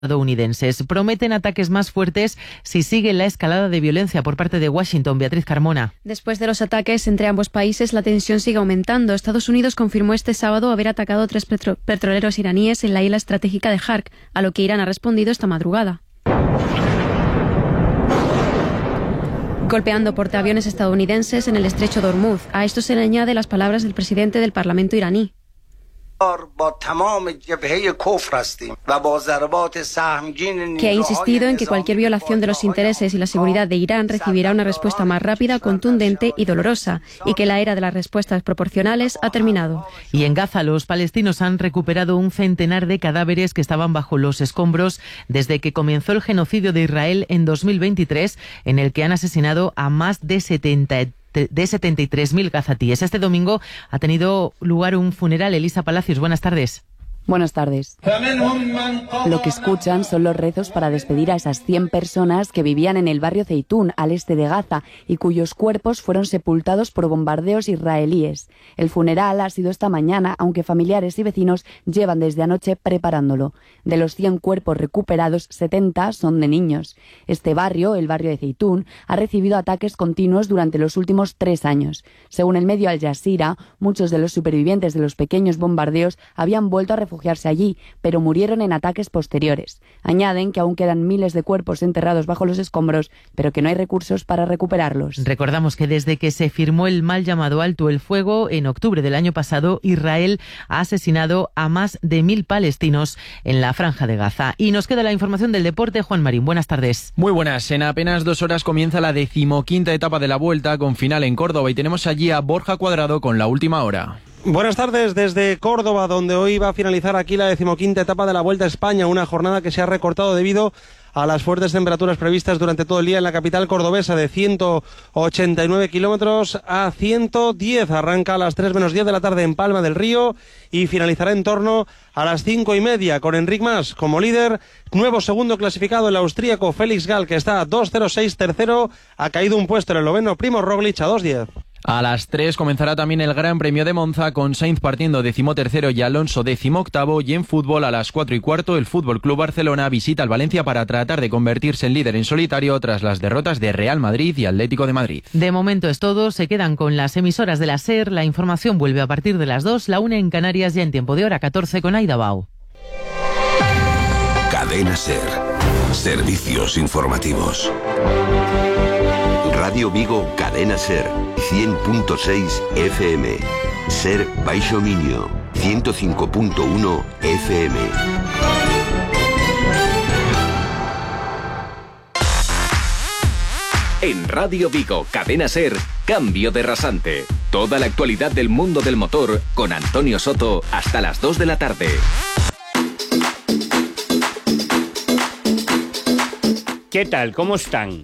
estadounidenses. Prometen ataques más fuertes si sigue la escalada de violencia por parte de Washington. Beatriz Carmona. Después de los ataques entre ambos países, la tensión sigue aumentando. Estados Unidos confirmó este sábado haber atacado 3 petroleros iraníes en la isla estratégica de Hark, a lo que Irán ha respondido esta madrugada. Golpeando portaaviones estadounidenses en el estrecho de Hormuz. A esto se le añade las palabras del presidente del Parlamento iraní, que ha insistido en que cualquier violación de los intereses y la seguridad de Irán recibirá una respuesta más rápida, contundente y dolorosa, y que la era de las respuestas proporcionales ha terminado. Y en Gaza, los palestinos han recuperado un centenar de cadáveres que estaban bajo los escombros desde que comenzó el genocidio de Israel en 2023, en el que han asesinado a más de 73.000 gazatíes. Este domingo ha tenido lugar un funeral. Elisa Palacios, buenas tardes. Buenas tardes. Lo que escuchan son los rezos para despedir a esas 100 personas que vivían en el barrio Zeitún, al este de Gaza, y cuyos cuerpos fueron sepultados por bombardeos israelíes. El funeral ha sido esta mañana, aunque familiares y vecinos llevan desde anoche preparándolo. De los 100 cuerpos recuperados, 70 son de niños. Este barrio, el barrio de Zeitún, ha recibido ataques continuos durante los últimos 3 años. Según el medio Al Jazeera, muchos de los supervivientes de los pequeños bombardeos habían vuelto a refugiarse allí, pero murieron en ataques posteriores. Añaden que aún quedan miles de cuerpos enterrados bajo los escombros, pero que no hay recursos para recuperarlos. Recordamos que desde que se firmó el mal llamado alto el fuego, en octubre del año pasado, Israel ha asesinado a más de 1.000 palestinos en la Franja de Gaza. Y nos queda la información del deporte. Juan Marín, buenas tardes. Muy buenas. En apenas 2 horas comienza la 15ª etapa de la Vuelta, con final en Córdoba, y tenemos allí a Borja Cuadrado con la última hora. Buenas tardes desde Córdoba, donde hoy va a finalizar aquí la 15ª etapa de la Vuelta a España, una jornada que se ha recortado debido a las fuertes temperaturas previstas durante todo el día en la capital cordobesa, de 189 kilómetros a 110. Arranca a las 3 menos 10 de la tarde en Palma del Río y finalizará en torno a las 5:30, con Enric Mas como líder. Nuevo segundo clasificado, el austríaco Felix Gall, que está a 2:06. Tercero, ha caído un puesto el esloveno Primož Roglič a 2:10. A las 3 comenzará también el Gran Premio de Monza, con Sainz partiendo 13º y Alonso 18º, y en fútbol a las 4:15 el Fútbol Club Barcelona visita al Valencia para tratar de convertirse en líder en solitario tras las derrotas de Real Madrid y Atlético de Madrid. De momento es todo. Se quedan con las emisoras de la SER. La información vuelve a partir de las 2, la 1 en Canarias, ya en tiempo de hora 14 con Aida Bau. Cadena SER. Servicios informativos. Radio Vigo, Cadena SER, 100.6 FM. SER Baixo Miño, 105.1 FM. En Radio Vigo, Cadena SER, Cambio de Rasante. Toda la actualidad del mundo del motor con Antonio Soto hasta las 2 de la tarde. ¿Qué tal? ¿Cómo están?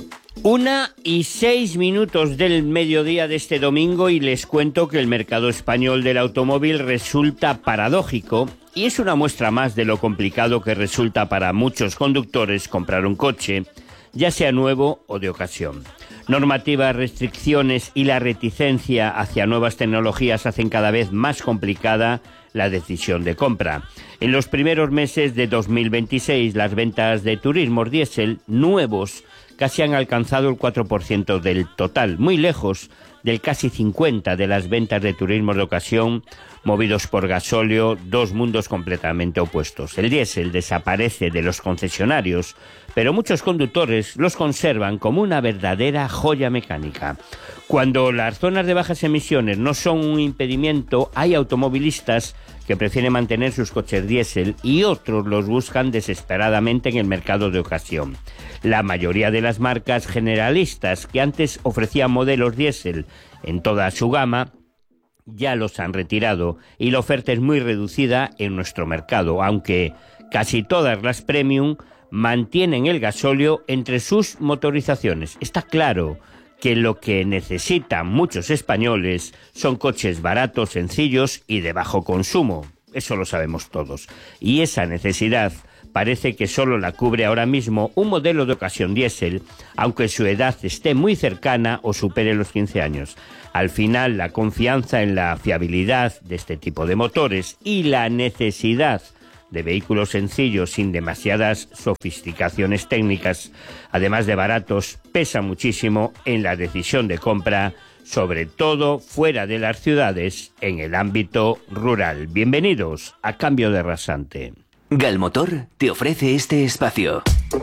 1:06 del mediodía de este domingo, y les cuento que el mercado español del automóvil resulta paradójico, y es una muestra más de lo complicado que resulta para muchos conductores comprar un coche, ya sea nuevo o de ocasión. Normativas, restricciones y la reticencia hacia nuevas tecnologías hacen cada vez más complicada la decisión de compra. En los primeros meses de 2026, las ventas de turismos diésel nuevos casi han alcanzado el 4% del total, muy lejos del casi 50% de las ventas de turismos de ocasión movidos por gasóleo, dos mundos completamente opuestos. El diésel desaparece de los concesionarios, pero muchos conductores los conservan como una verdadera joya mecánica. Cuando las zonas de bajas emisiones no son un impedimento, hay automovilistas que prefieren mantener sus coches diésel y otros los buscan desesperadamente en el mercado de ocasión. La mayoría de las marcas generalistas que antes ofrecían modelos diésel en toda su gama ya los han retirado y la oferta es muy reducida en nuestro mercado, aunque casi todas las premium mantienen el gasóleo entre sus motorizaciones. Está claro que lo que necesitan muchos españoles son coches baratos, sencillos y de bajo consumo. Eso lo sabemos todos. Y esa necesidad parece que solo la cubre ahora mismo un modelo de ocasión diésel, aunque su edad esté muy cercana o supere los 15 años. Al final, la confianza en la fiabilidad de este tipo de motores y la necesidad de vehículos sencillos sin demasiadas sofisticaciones técnicas, además de baratos, pesa muchísimo en la decisión de compra, sobre todo fuera de las ciudades, en el ámbito rural. Bienvenidos a Cambio de Rasante. Galmotor te ofrece este espacio.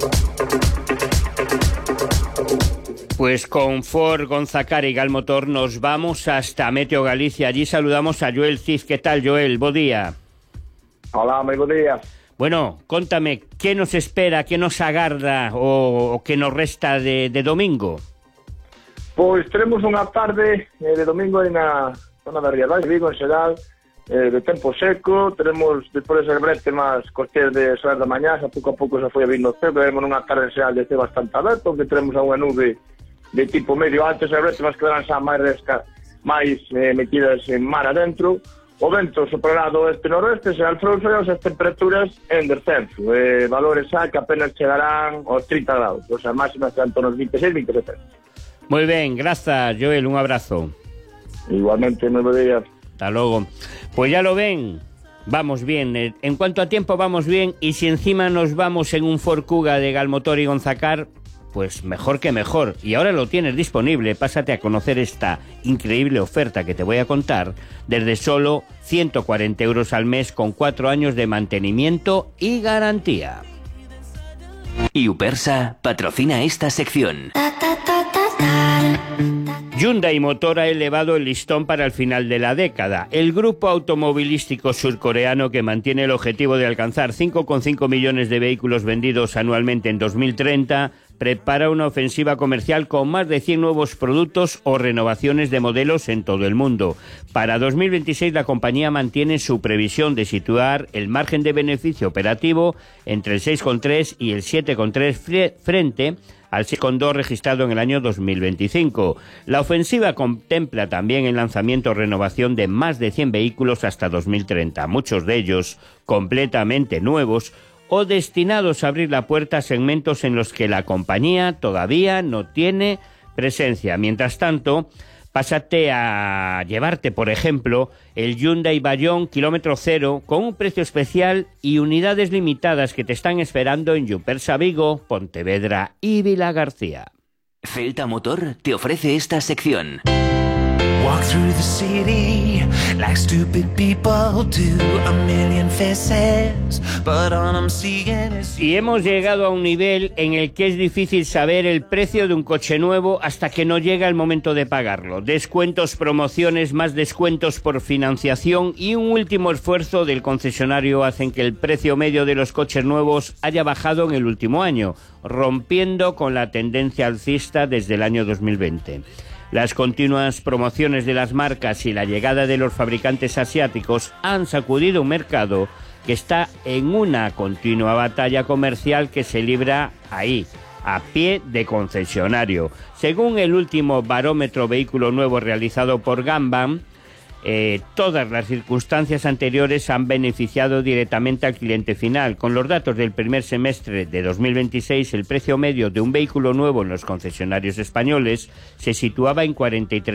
Pues con Ford, Gonzacar y Galmotor nos vamos hasta Meteo Galicia. Allí saludamos a Joel Cid. ¿Qué tal, Joel? Bo día. Hola, moi bo día. Bueno, contame, que nos espera, que nos agarda o que nos resta de domingo? Pois teremos unha tarde de domingo na zona da Ría de Vigo, en xeral, de tempo seco. Teremos despois de brete máis costeas de xoras da mañá, xa pouco a pouco se foi abrindo o ceo, veremos nunha tarde en xeral de ceo bastante aberto, que teremos unha nube de tipo medio alto, e brete máis quedarán xa máis metidas en mar adentro. O vento soprará do oeste-noroeste, será el frouxo e as temperaturas en descenso, valores xa que apenas chegarán aos 30 graus, o sea, máximas serán nos 26-27. Muy ben, grazas, Joel, un abrazo. Igualmente, moi bo día. Hasta luego. Pues ya lo ven, vamos bien. En cuanto a tiempo vamos bien, y si encima nos vamos en un Ford Kuga de Galmotor y Gonzacar, pues mejor que mejor. Y ahora lo tienes disponible, pásate a conocer esta increíble oferta que te voy a contar, desde solo 140 euros al mes con 4 años de mantenimiento y garantía. Y Upersa patrocina esta sección. Hyundai Motor ha elevado el listón para el final de la década. El grupo automovilístico surcoreano, que mantiene el objetivo de alcanzar 5,5 millones de vehículos vendidos anualmente en 2030, prepara una ofensiva comercial con más de 100 nuevos productos o renovaciones de modelos en todo el mundo. Para 2026 la compañía mantiene su previsión de situar el margen de beneficio operativo entre el 6,3 y el 7,3 frente al 6,2 registrado en el año 2025. La ofensiva contempla también el lanzamiento o renovación de más de 100 vehículos hasta 2030, muchos de ellos completamente nuevos o destinados a abrir la puerta a segmentos en los que la compañía todavía no tiene presencia. Mientras tanto, pásate a llevarte, por ejemplo, el Hyundai Bayon kilómetro cero con un precio especial y unidades limitadas que te están esperando en Upersa Vigo, Pontevedra y Vilagarcía. Celta Motor te ofrece esta sección. Walk through the city like stupid people do, a million faces, but all I'm seeing is... Y hemos llegado a un nivel en el que es difícil saber el precio de un coche nuevo hasta que no llega el momento de pagarlo. Descuentos, promociones, más descuentos por financiación y un último esfuerzo del concesionario hacen que el precio medio de los coches nuevos haya bajado en el último año, rompiendo con la tendencia alcista desde el año 2020. Las continuas promociones de las marcas y la llegada de los fabricantes asiáticos han sacudido un mercado que está en una continua batalla comercial que se libra ahí, a pie de concesionario. Según el último barómetro vehículo nuevo realizado por Ganbam, todas las circunstancias anteriores han beneficiado directamente al cliente final. Con los datos del primer semestre de 2026, el precio medio de un vehículo nuevo en los concesionarios españoles se situaba en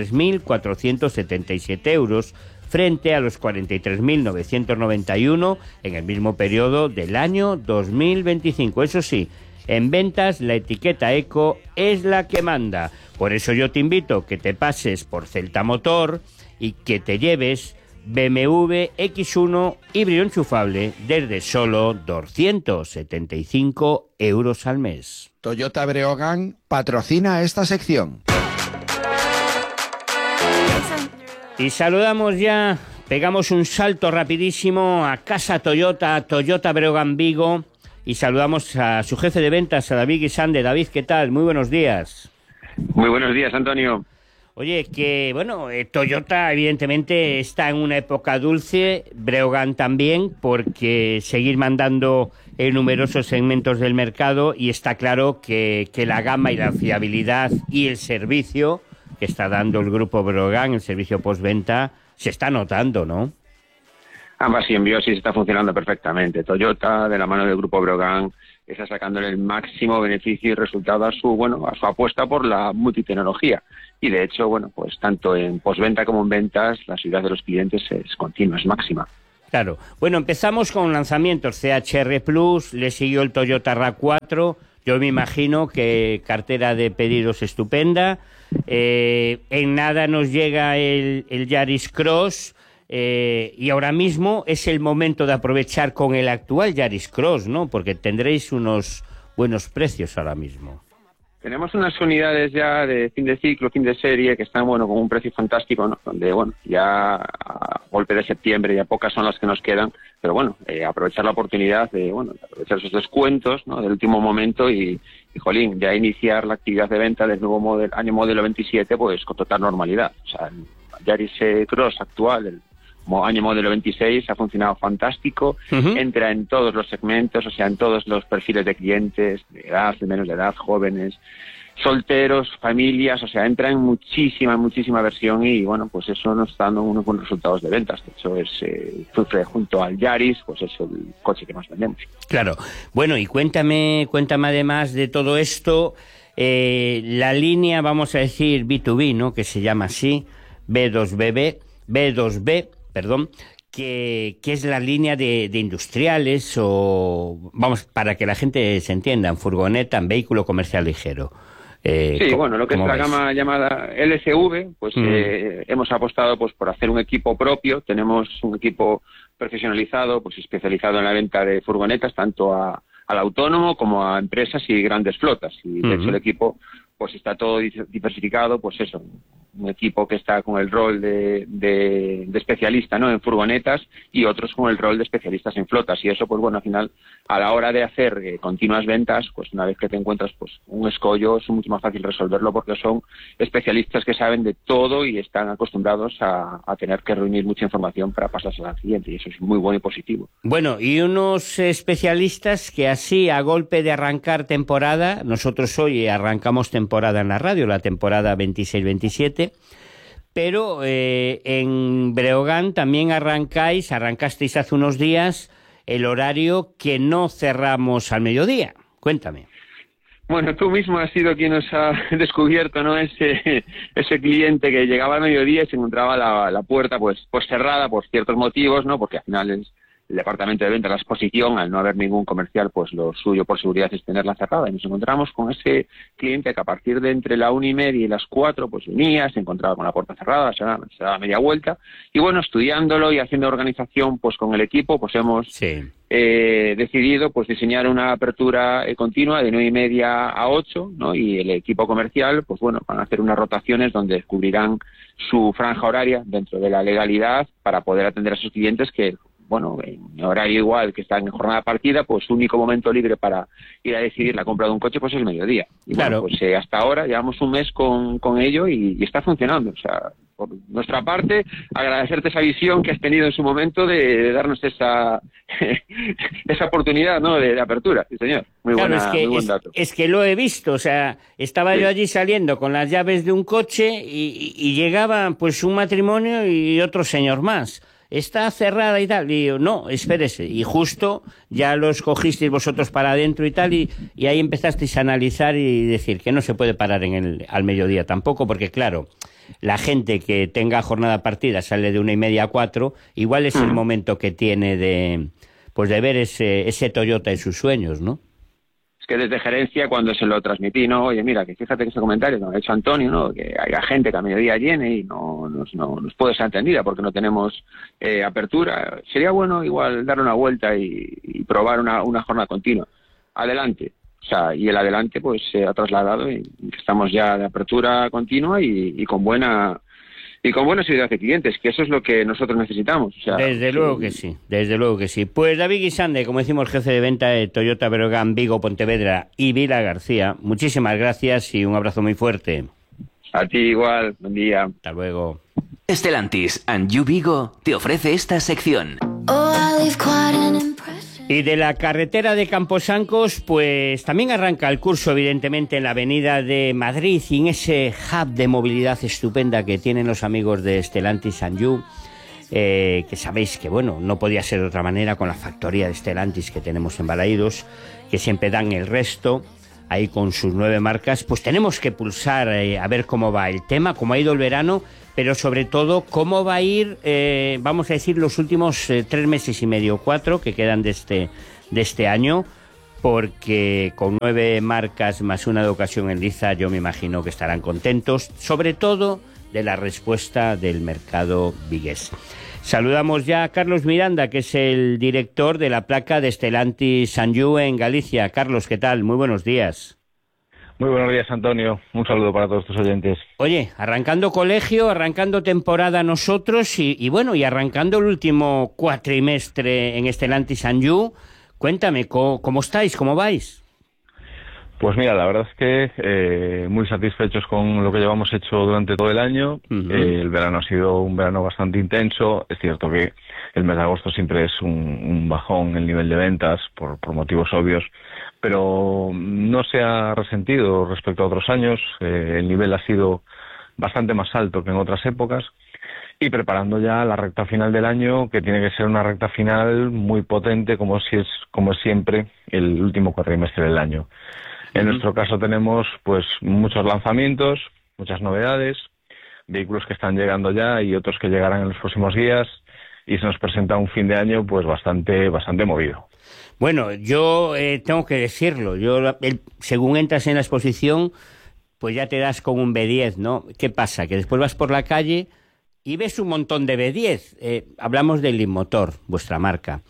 43.477 euros, frente a los 43.991 en el mismo periodo del año 2025. Eso sí, en ventas la etiqueta Eco es la que manda. Por eso yo te invito que te pases por Celta Motor y que te lleves BMW X1 híbrido enchufable desde solo 275 euros al mes. Toyota Breogán patrocina esta sección. Y saludamos ya, pegamos un salto rapidísimo a Casa Toyota, Toyota Breogán Vigo, y saludamos a su jefe de ventas, a David Guisande. David, ¿qué tal? Muy buenos días. Muy buenos días, Antonio. Oye, que bueno, Toyota evidentemente está en una época dulce, Breogán también, porque seguir mandando en numerosos segmentos del mercado, y está claro que la gama y la fiabilidad y el servicio que está dando el grupo Breogán, el servicio postventa, se está notando, ¿no? Ambas simbiosis está funcionando perfectamente. Toyota, de la mano del grupo Breogán, está sacándole el máximo beneficio y resultado a su apuesta por la multitecnología. Y de hecho, pues tanto en postventa como en ventas, la seguridad de los clientes es continua, es máxima. Claro. Bueno, empezamos con lanzamientos CHR Plus, le siguió el Toyota RAV4, yo me imagino que cartera de pedidos estupenda. En nada nos llega el Yaris Cross, y ahora mismo es el momento de aprovechar con el actual Yaris Cross, ¿no? Porque tendréis unos buenos precios ahora mismo. Tenemos unas unidades ya de fin de ciclo, fin de serie, que están, bueno, con un precio fantástico, ¿no? Donde, bueno, ya a golpe de septiembre ya pocas son las que nos quedan, pero bueno, aprovechar la oportunidad de, bueno, aprovechar esos descuentos, ¿no? Del último momento y jolín, ya iniciar la actividad de venta del nuevo año modelo 27, pues con total normalidad. O sea, el Yaris Cross actual, el año modelo 26 ha funcionado fantástico, entra en todos los segmentos, o sea, en todos los perfiles de clientes, de edad, de menos de edad, jóvenes, solteros, familias, o sea, entra en muchísima versión y, bueno, pues eso nos está dando unos buenos resultados de ventas. De hecho, es junto al Yaris, pues es el coche que más vendemos. Claro. Bueno, y cuéntame además de todo esto, la línea, vamos a decir, B2B, ¿no?, que se llama así, B2B, que es la línea de industriales, o vamos, para que la gente se entienda, en furgoneta, en vehículo comercial ligero. Sí, bueno, lo que es la gama llamada LSV, pues hemos apostado pues por hacer un equipo propio. Tenemos un equipo profesionalizado, pues especializado en la venta de furgonetas, tanto al autónomo como a empresas y grandes flotas. Y de hecho el equipo pues está todo diversificado, pues eso, un equipo que está con el rol de especialista, ¿no?, en furgonetas, y otros con el rol de especialistas en flotas. Y eso, pues bueno, al final, a la hora de hacer continuas ventas, pues una vez que te encuentras pues un escollo, es mucho más fácil resolverlo porque son especialistas que saben de todo y están acostumbrados a tener que reunir mucha información para pasarse al cliente, y eso es muy bueno y positivo. Bueno, y unos especialistas que así, a golpe de arrancar temporada, nosotros hoy arrancamos temporada en la radio, la temporada 26-27, pero en Breogán también arrancasteis hace unos días el horario que no cerramos al mediodía. Cuéntame. Bueno, tú mismo has sido quien nos ha descubierto, ¿no?, ese cliente que llegaba al mediodía y se encontraba la puerta pues cerrada por ciertos motivos, ¿no?, porque al final es el departamento de venta, la exposición, al no haber ningún comercial, pues lo suyo por seguridad es tenerla cerrada. Y nos encontramos con ese cliente que a partir de entre la 1:30 y las 4, pues venía, se encontraba con la puerta cerrada, se daba media vuelta. Y bueno, estudiándolo y haciendo organización pues con el equipo, pues hemos decidido pues diseñar una apertura continua de 9:30 a 8, ¿no? Y el equipo comercial, pues bueno, van a hacer unas rotaciones donde cubrirán su franja horaria dentro de la legalidad para poder atender a esos clientes que, bueno, en horario igual que están en jornada partida, pues su único momento libre para ir a decidir la compra de un coche pues es el mediodía. Y claro, bueno, pues hasta ahora llevamos un mes con ello y está funcionando. O sea, por nuestra parte, agradecerte esa visión que has tenido en su momento de darnos esa oportunidad, ¿no?, de apertura. Sí, señor. Muy buen dato. Es que lo he visto, o sea, estaba yo allí saliendo con las llaves de un coche y llegaban pues un matrimonio y otro señor más. Está cerrada y tal, y yo, no, espérese, y justo ya los cogisteis vosotros para adentro y tal, y ahí empezasteis a analizar y decir que no se puede parar al mediodía tampoco, porque claro, la gente que tenga jornada partida sale de 1:30 a 4, igual es el momento que tiene de ver ese Toyota en sus sueños, ¿no? Que desde gerencia, cuando se lo transmití, ¿no?, oye, mira, que fíjate que ese comentario que me ha hecho Antonio, ¿no?, que haya gente que a mediodía llene y no nos puede ser atendida porque no tenemos apertura, sería bueno igual dar una vuelta y probar una jornada continua. Adelante. O sea, y el adelante pues se ha trasladado y estamos ya de apertura continua y con buena seguridad de clientes, que eso es lo que nosotros necesitamos. O sea, desde luego que sí. Pues David Guisande, como decimos, jefe de venta de Toyota Breogán, Vigo, Pontevedra y Vila García, muchísimas gracias y un abrazo muy fuerte. A ti igual, buen día. Hasta luego. Stellantis and You Vigo te ofrece esta sección. Y de la carretera de Camposancos, pues también arranca el curso, evidentemente, en la avenida de Madrid y en ese hub de movilidad estupenda que tienen los amigos de Stellantis and You, que sabéis que, bueno, no podía ser de otra manera con la factoría de Stellantis que tenemos en Balaídos, que siempre dan el resto ahí con sus 9 marcas, pues tenemos que pulsar a ver cómo va el tema, cómo ha ido el verano, pero sobre todo cómo va a ir, vamos a decir, los últimos 3 meses y medio, 4 que quedan de este año, porque con 9 marcas más una de ocasión en liza, yo me imagino que estarán contentos, sobre todo de la respuesta del mercado vigués. Saludamos ya a Carlos Miranda, que es el director de la placa de Stellantis Sanyu en Galicia. Carlos, ¿qué tal? Muy buenos días. Muy buenos días, Antonio. Un saludo para todos tus oyentes. Oye, arrancando colegio, arrancando temporada nosotros y bueno, y arrancando el último cuatrimestre en Stellantis Sanyu. Cuéntame, ¿cómo estáis? ¿Cómo vais? Pues mira, la verdad es que muy satisfechos con lo que llevamos hecho durante todo el año. El verano ha sido un verano bastante intenso. Es cierto que el mes de agosto siempre es un bajón en el nivel de ventas por motivos obvios, pero no se ha resentido respecto a otros años. El nivel ha sido bastante más alto que en otras épocas. Y preparando ya la recta final del año, que tiene que ser una recta final muy potente, como es siempre el último cuatrimestre del año. En nuestro caso tenemos pues muchos lanzamientos, muchas novedades, vehículos que están llegando ya y otros que llegarán en los próximos días, y se nos presenta un fin de año pues bastante movido. Bueno, yo tengo que decirlo, según entras en la exposición, pues ya te das con un B10, ¿no? ¿Qué pasa? Que después vas por la calle y ves un montón de B10. Hablamos del Leapmotor, vuestra marca.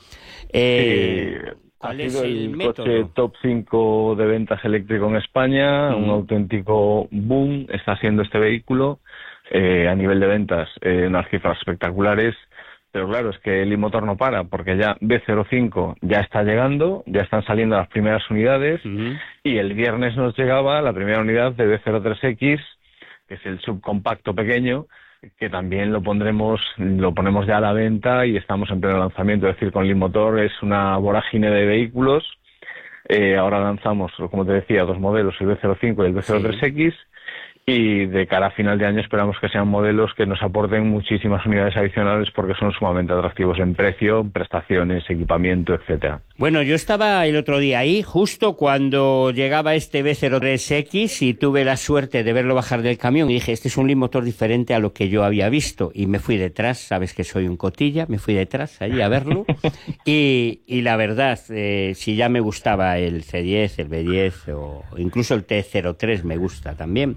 ¿Cuál es el método? Coche top 5 de ventas eléctrico en España, un auténtico boom está siendo este vehículo. A nivel de ventas, unas cifras espectaculares, pero claro, es que el Leapmotor no para, porque ya B05 ya está llegando, ya están saliendo las primeras unidades, y el viernes nos llegaba la primera unidad de B03X, que es el subcompacto pequeño, que también lo ponemos ya a la venta y estamos en pleno lanzamiento. Es decir, con Leapmotor es una vorágine de vehículos. Ahora lanzamos, como te decía, 2 modelos, el B05 y el B03X, y de cara a final de año esperamos que sean modelos que nos aporten muchísimas unidades adicionales, porque son sumamente atractivos en precio, prestaciones, equipamiento, etcétera. Bueno, yo estaba el otro día ahí, justo cuando llegaba este B03X, y tuve la suerte de verlo bajar del camión y dije, este es un Leapmotor diferente a lo que yo había visto, y me fui detrás, sabes que soy un cotilla, me fui detrás allí a verlo, y la verdad, si ya me gustaba el C10, el B10 o incluso el T03 me gusta también,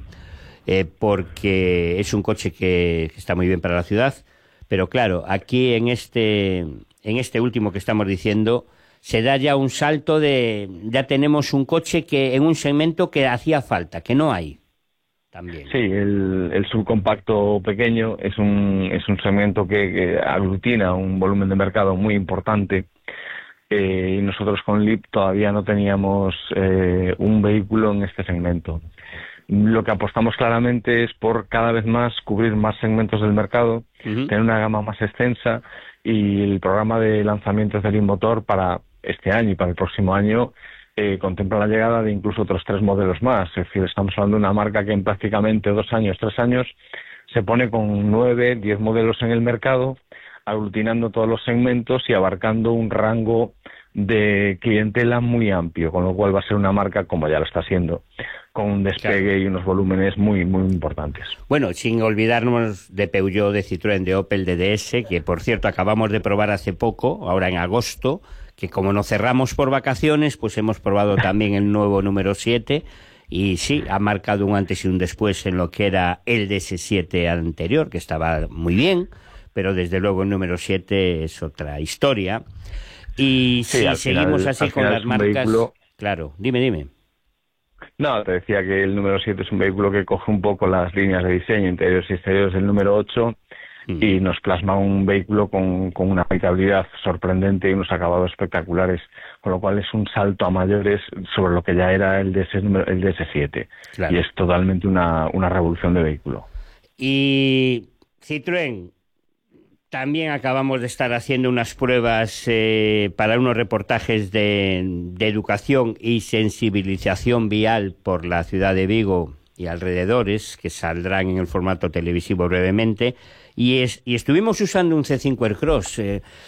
porque es un coche que está muy bien para la ciudad, pero claro, aquí en este último que estamos diciendo se da ya un salto ya tenemos un coche que en un segmento que hacía falta, que no hay también. Sí, el subcompacto pequeño es un segmento que aglutina un volumen de mercado muy importante, y nosotros con Leap todavía no teníamos un vehículo en este segmento. Lo que apostamos claramente es por cada vez más cubrir más segmentos del mercado, tener una gama más extensa, y el programa de lanzamientos del Leapmotor para este año y para el próximo año contempla la llegada de incluso otros 3 modelos más. Es decir, estamos hablando de una marca que en prácticamente 2 años, 3 años se pone con 9, 10 modelos en el mercado, aglutinando todos los segmentos y abarcando un rango de clientela muy amplio, con lo cual va a ser una marca, como ya lo está haciendo, con un despegue y unos volúmenes muy importantes. Bueno, sin olvidarnos de Peugeot, de Citroën, de Opel, de DS, que por cierto acabamos de probar hace poco, ahora en agosto, que como nos cerramos por vacaciones, pues hemos probado también el nuevo número 7, y sí, ha marcado un antes y un después en lo que era el DS7 anterior, que estaba muy bien, pero desde luego el número 7 es otra historia. Y si seguimos así con las marcas... Vehículo... Claro, dime. No, te decía que el número 7 es un vehículo que coge un poco las líneas de diseño interiores y exteriores del número 8 y nos plasma un vehículo con una habitabilidad sorprendente y unos acabados espectaculares, con lo cual es un salto a mayores sobre lo que ya era el DS7. Claro. Y es totalmente una revolución de vehículo. Y Citroën, también acabamos de estar haciendo unas pruebas para unos reportajes de educación y sensibilización vial por la ciudad de Vigo y alrededores, que saldrán en el formato televisivo brevemente, y estuvimos usando un C5 Aircross.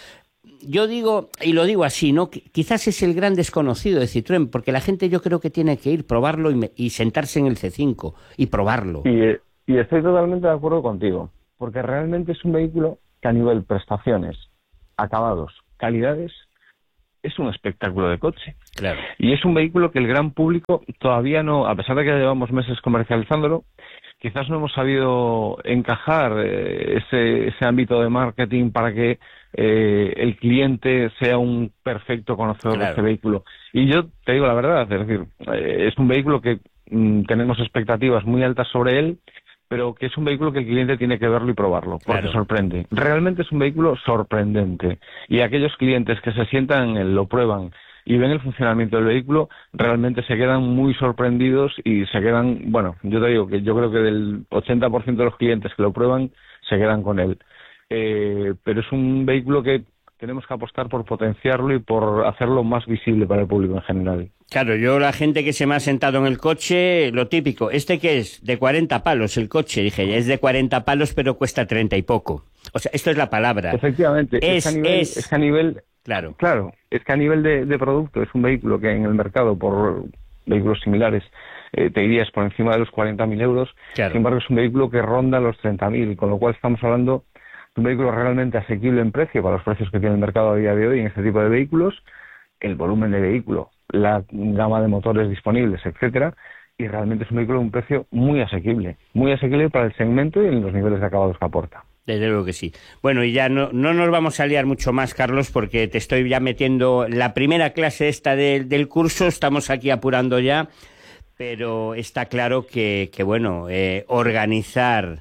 yo digo, y lo digo así, ¿no? Quizás es el gran desconocido de Citroën, porque la gente yo creo que tiene que ir, probarlo y sentarse en el C5 y probarlo. Y estoy totalmente de acuerdo contigo, porque realmente es un vehículo que a nivel prestaciones, acabados, calidades, es un espectáculo de coche. Claro. Y es un vehículo que el gran público todavía no, a pesar de que ya llevamos meses comercializándolo, quizás no hemos sabido encajar ese ámbito de marketing para que el cliente sea un perfecto conocedor de este vehículo. Y yo te digo la verdad, es decir, es un vehículo que tenemos expectativas muy altas sobre él, pero que es un vehículo que el cliente tiene que verlo y probarlo, porque sorprende. Realmente es un vehículo sorprendente. Y aquellos clientes que se sientan en él, lo prueban y ven el funcionamiento del vehículo, realmente se quedan muy sorprendidos y se quedan, bueno, yo te digo que yo creo que del 80% de los clientes que lo prueban se quedan con él. Pero es un vehículo que tenemos que apostar por potenciarlo y por hacerlo más visible para el público en general. Claro, yo la gente que se me ha sentado en el coche, lo típico, ¿este qué es? De 40 palos el coche. Dije, es de 40 palos pero cuesta 30 y poco. O sea, esto es la palabra. Efectivamente, es que a nivel Claro, es que a nivel de producto es un vehículo que en el mercado, por vehículos similares, te irías por encima de los 40.000 euros. Claro. Sin embargo, es un vehículo que ronda los 30.000, con lo cual estamos hablando de un vehículo realmente asequible en precio para los precios que tiene el mercado a día de hoy en este tipo de vehículos, el volumen de vehículo, la gama de motores disponibles, etcétera, y realmente es un vehículo de un precio muy asequible para el segmento y en los niveles de acabados que aporta. Desde luego que sí. Bueno, y ya no nos vamos a liar mucho más, Carlos, porque te estoy ya metiendo la primera clase esta del curso, estamos aquí apurando ya, pero está claro que bueno, organizar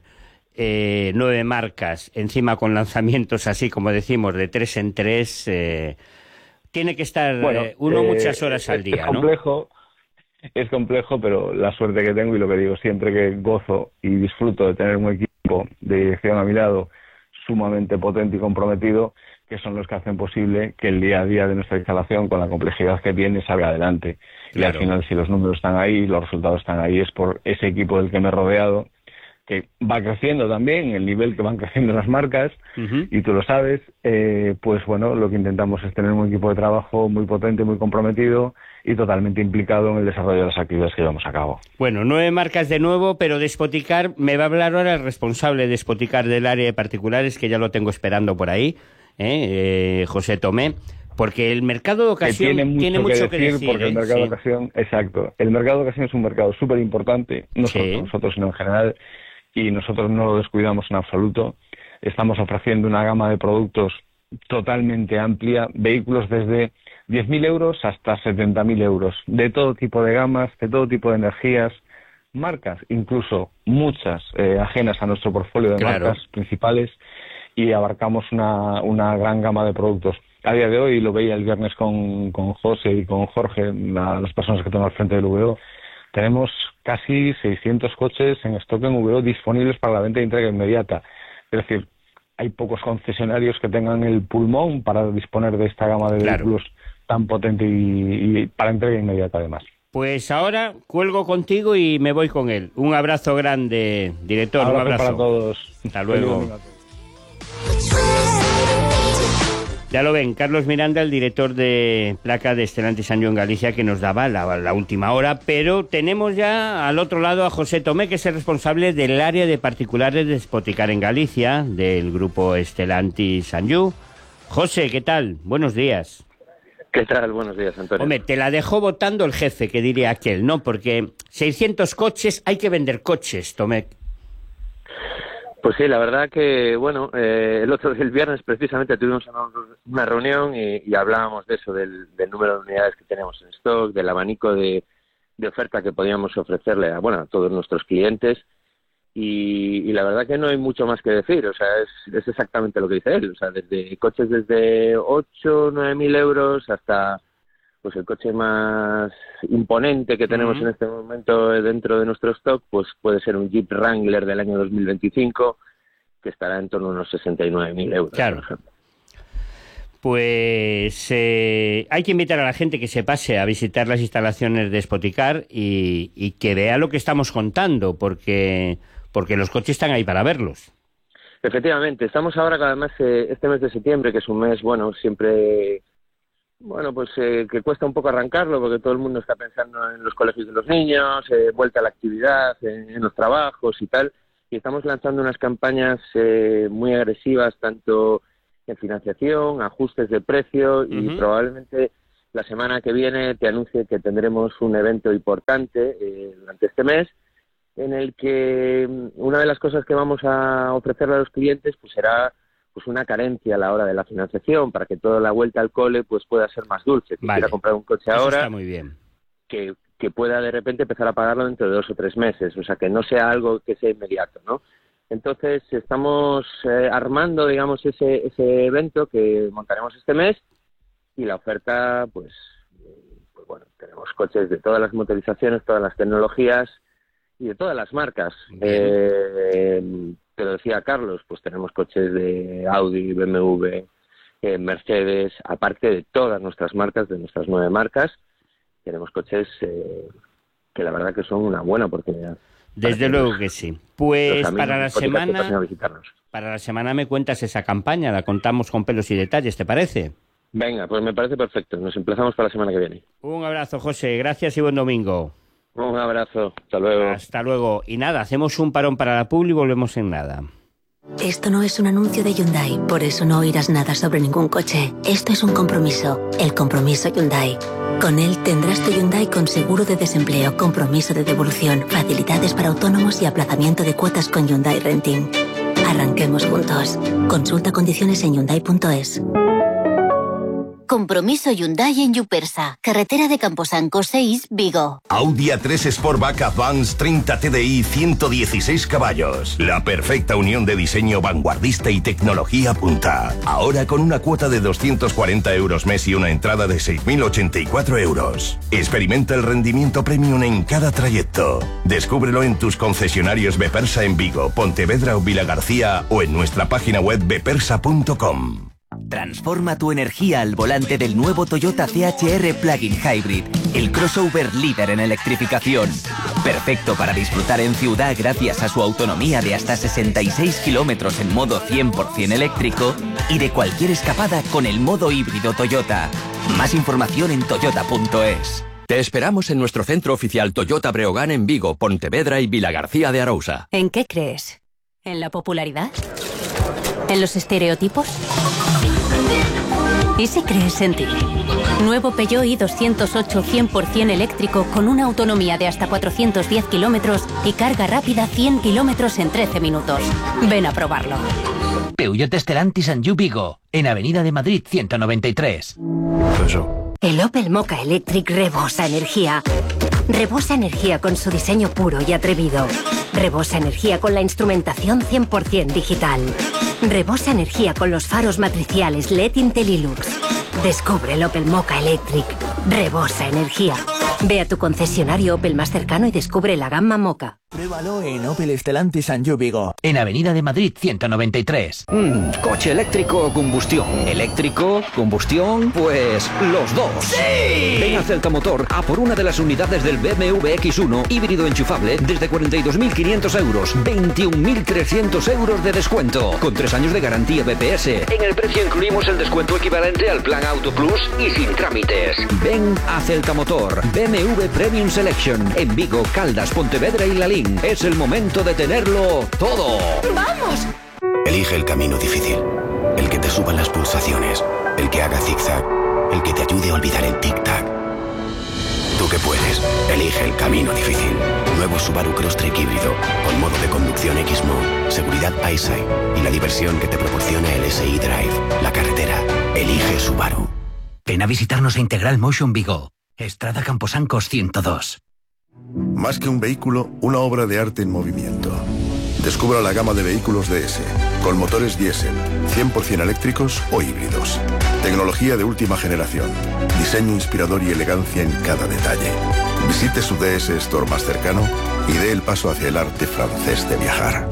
9 marcas, encima con lanzamientos así, como decimos, de 3 en 3, tiene que estar uno muchas horas al día, ¿no? Es complejo, pero la suerte que tengo y lo que digo siempre, que gozo y disfruto de tener un equipo de dirección a mi lado sumamente potente y comprometido, que son los que hacen posible que el día a día de nuestra instalación, con la complejidad que tiene, salga adelante. Claro. Y al final, si los números están ahí, los resultados están ahí, es por ese equipo del que me he rodeado, que va creciendo también, el nivel que van creciendo las marcas, y tú lo sabes, pues bueno, lo que intentamos es tener un equipo de trabajo muy potente, muy comprometido y totalmente implicado en el desarrollo de las actividades que llevamos a cabo. Bueno, 9 marcas de nuevo, pero de Spoticar, me va a hablar ahora el responsable de Spoticar del área de particulares, que ya lo tengo esperando por ahí, José Tomé, porque el mercado de ocasión tiene mucho que decir, porque el mercado de ocasión, exacto, el mercado de ocasión es un mercado súper importante, no solo para nosotros, sino en general, y nosotros no lo descuidamos en absoluto. Estamos ofreciendo una gama de productos totalmente amplia, vehículos desde 10.000 euros hasta 70.000 euros, de todo tipo de gamas, de todo tipo de energías, marcas, incluso muchas ajenas a nuestro portfolio de marcas principales, y abarcamos una gran gama de productos. A día de hoy, lo veía el viernes con José y con Jorge, las personas que tengo al frente del VO, tenemos casi 600 coches en stock en VO disponibles para la venta de entrega inmediata. Es decir, hay pocos concesionarios que tengan el pulmón para disponer de esta gama de vehículos tan potente y para entrega inmediata además. Pues ahora cuelgo contigo y me voy con él. Un abrazo grande, director. Un abrazo para todos. Hasta luego. Ya lo ven, Carlos Miranda, el director de placa de Stellantis and Joh en Galicia, que nos daba la última hora, pero tenemos ya al otro lado a José Tomé, que es el responsable del área de particulares de Spoticar en Galicia, del grupo Stellantis and Joh. José, ¿qué tal? Buenos días. ¿Qué tal? Buenos días, Antonio. Hombre, te la dejó votando el jefe, que diría aquel, ¿no? Porque 600 coches, hay que vender coches, Tomé. Pues sí, la verdad que, bueno, el viernes precisamente tuvimos una reunión y hablábamos de eso, del número de unidades que tenemos en stock, del abanico de oferta que podíamos ofrecerle a todos nuestros clientes, y la verdad que no hay mucho más que decir, o sea, es exactamente lo que dice él, o sea, desde coches desde 8, 9.000 euros hasta pues el coche más imponente que tenemos en este momento dentro de nuestro stock, pues puede ser un Jeep Wrangler del año 2025, que estará en torno a unos 69.000 euros, claro, por ejemplo. Pues hay que invitar a la gente que se pase a visitar las instalaciones de Spoticar y que vea lo que estamos contando, porque los coches están ahí para verlos. Efectivamente, estamos ahora además este mes de septiembre, que es un mes, siempre, pues que cuesta un poco arrancarlo, porque todo el mundo está pensando en los colegios de los niños, vuelta a la actividad, en los trabajos y tal, y estamos lanzando unas campañas muy agresivas, tanto en financiación, ajustes de precio, y probablemente la semana que viene te anuncie que tendremos un evento importante durante este mes, en el que una de las cosas que vamos a ofrecerle a los clientes pues será pues una carencia a la hora de la financiación, para que toda la vuelta al cole pues pueda ser más dulce. Si quiera comprar un coche ahora, está muy bien. Que pueda de repente empezar a pagarlo dentro de 2 o 3 meses, o sea, que no sea algo que sea inmediato, ¿no? Entonces estamos armando, digamos, ese evento que montaremos este mes, y la oferta, pues tenemos coches de todas las motorizaciones, todas las tecnologías y de todas las marcas. Te lo decía Carlos, pues tenemos coches de Audi, BMW, Mercedes, aparte de todas nuestras marcas, de nuestras 9 marcas, tenemos coches que la verdad que son una buena oportunidad. Desde luego que sí. Pues para la semana me cuentas esa campaña, la contamos con pelos y detalles, ¿te parece? Venga, pues me parece perfecto. Nos emplazamos para la semana que viene. Un abrazo, José. Gracias y buen domingo. Un abrazo. Hasta luego. Hasta luego. Y nada, hacemos un parón para la publi y volvemos en nada. Esto no es un anuncio de Hyundai, por eso no oirás nada sobre ningún coche. Esto es un compromiso, el compromiso Hyundai. Con él tendrás tu Hyundai con seguro de desempleo, compromiso de devolución, facilidades para autónomos y aplazamiento de cuotas con Hyundai Renting. Arranquemos juntos. Consulta condiciones en Hyundai.es. Compromiso Hyundai en Yupersa, carretera de Camposanco 6, Vigo. Audi A3 Sportback Advance 30 TDI 116 caballos. La perfecta unión de diseño vanguardista y tecnología punta. Ahora con una cuota de 240 euros mes y una entrada de 6.084 euros. Experimenta el rendimiento premium en cada trayecto. Descúbrelo en tus concesionarios Bepersa en Vigo, Pontevedra o Vilagarcía, o en nuestra página web bepersa.com. Transforma tu energía al volante del nuevo Toyota CHR Plug-in Hybrid, el crossover líder en electrificación. Perfecto para disfrutar en ciudad gracias a su autonomía de hasta 66 kilómetros en modo 100% eléctrico y de cualquier escapada con el modo híbrido Toyota. Más información en toyota.es. Te esperamos en nuestro centro oficial Toyota Breogán en Vigo, Pontevedra y Vilagarcía de Arousa. ¿En qué crees? ¿En la popularidad? ¿En los estereotipos? ¿Y si crees en ti? Nuevo Peugeot i208 100% eléctrico con una autonomía de hasta 410 kilómetros y carga rápida 100 kilómetros en 13 minutos. Ven a probarlo. Peugeot Stellantis and You Vigo, en Avenida de Madrid 193. El Opel Mokka Electric rebosa energía. Rebosa energía con su diseño puro y atrevido. Rebosa energía con la instrumentación 100% digital. Rebosa energía con los faros matriciales LED Intellilux. Descubre el Opel Mokka Electric. Rebosa energía. Ve a tu concesionario Opel más cercano y descubre la gama Mokka. Pruébalo en Opel Stellantis and You Vigo, en Avenida de Madrid 193. ¿Coche eléctrico o combustión? ¿Eléctrico? ¿Combustión? Pues los dos. ¡Sí! Ven a Celta Motor a por una de las unidades del BMW X1 híbrido enchufable desde 42.500 euros, 21.300 euros de descuento, con 3 años de garantía BPS. En el precio incluimos el descuento equivalente al plan Auto Plus y sin trámites. Ven a Celta Motor, BMW Premium Selection, en Vigo, Caldas, Pontevedra y Lalín. Es el momento de tenerlo todo. ¡Vamos! Elige el camino difícil, el que te suban las pulsaciones, el que haga zigzag, el que te ayude a olvidar el tic-tac. Tú que puedes, elige el camino difícil. Nuevo Subaru Crosstrek híbrido, con modo de conducción X-Mode, seguridad EyeSight y la diversión que te proporciona el SI Drive. La carretera, elige Subaru. Ven a visitarnos a Integral Motion Vigo, Estrada Camposancos 102. Más que un vehículo, una obra de arte en movimiento. Descubra la gama de vehículos DS, con motores diésel, 100% eléctricos o híbridos. Tecnología de última generación, diseño inspirador y elegancia en cada detalle. Visite su DS Store más cercano y dé el paso hacia el arte francés de viajar.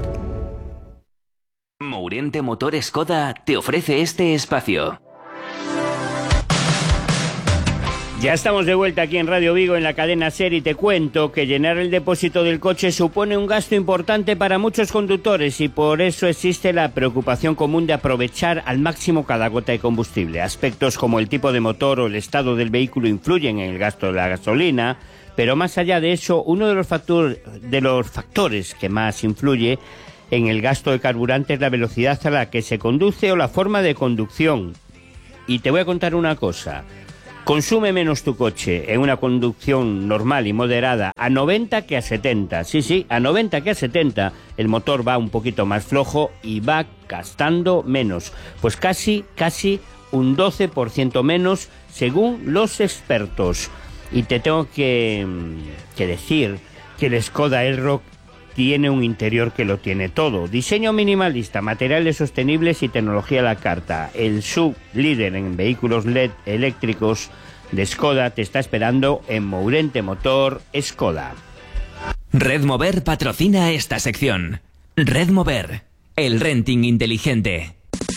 Mourente Motor Skoda te ofrece este espacio. Ya estamos de vuelta aquí en Radio Vigo, en la cadena SER, y te cuento que llenar el depósito del coche supone un gasto importante para muchos conductores y por eso existe la preocupación común de aprovechar al máximo cada gota de combustible. Aspectos como el tipo de motor o el estado del vehículo influyen en el gasto de la gasolina, pero más allá de eso, uno de los factores que más influye en el gasto de carburante es la velocidad a la que se conduce o la forma de conducción. Y te voy a contar una cosa. Consume menos tu coche en una conducción normal y moderada a 90 que a 70. Sí, a 90 que a 70. El motor va un poquito más flojo y va gastando menos. Pues casi un 12% menos según los expertos. Y te tengo que decir que el Skoda Elroq tiene un interior que lo tiene todo. Diseño minimalista, materiales sostenibles y tecnología a la carta. El sublíder en vehículos LED eléctricos de Skoda te está esperando en Mourente Motor Skoda. Redmover patrocina esta sección. Redmover, el renting inteligente.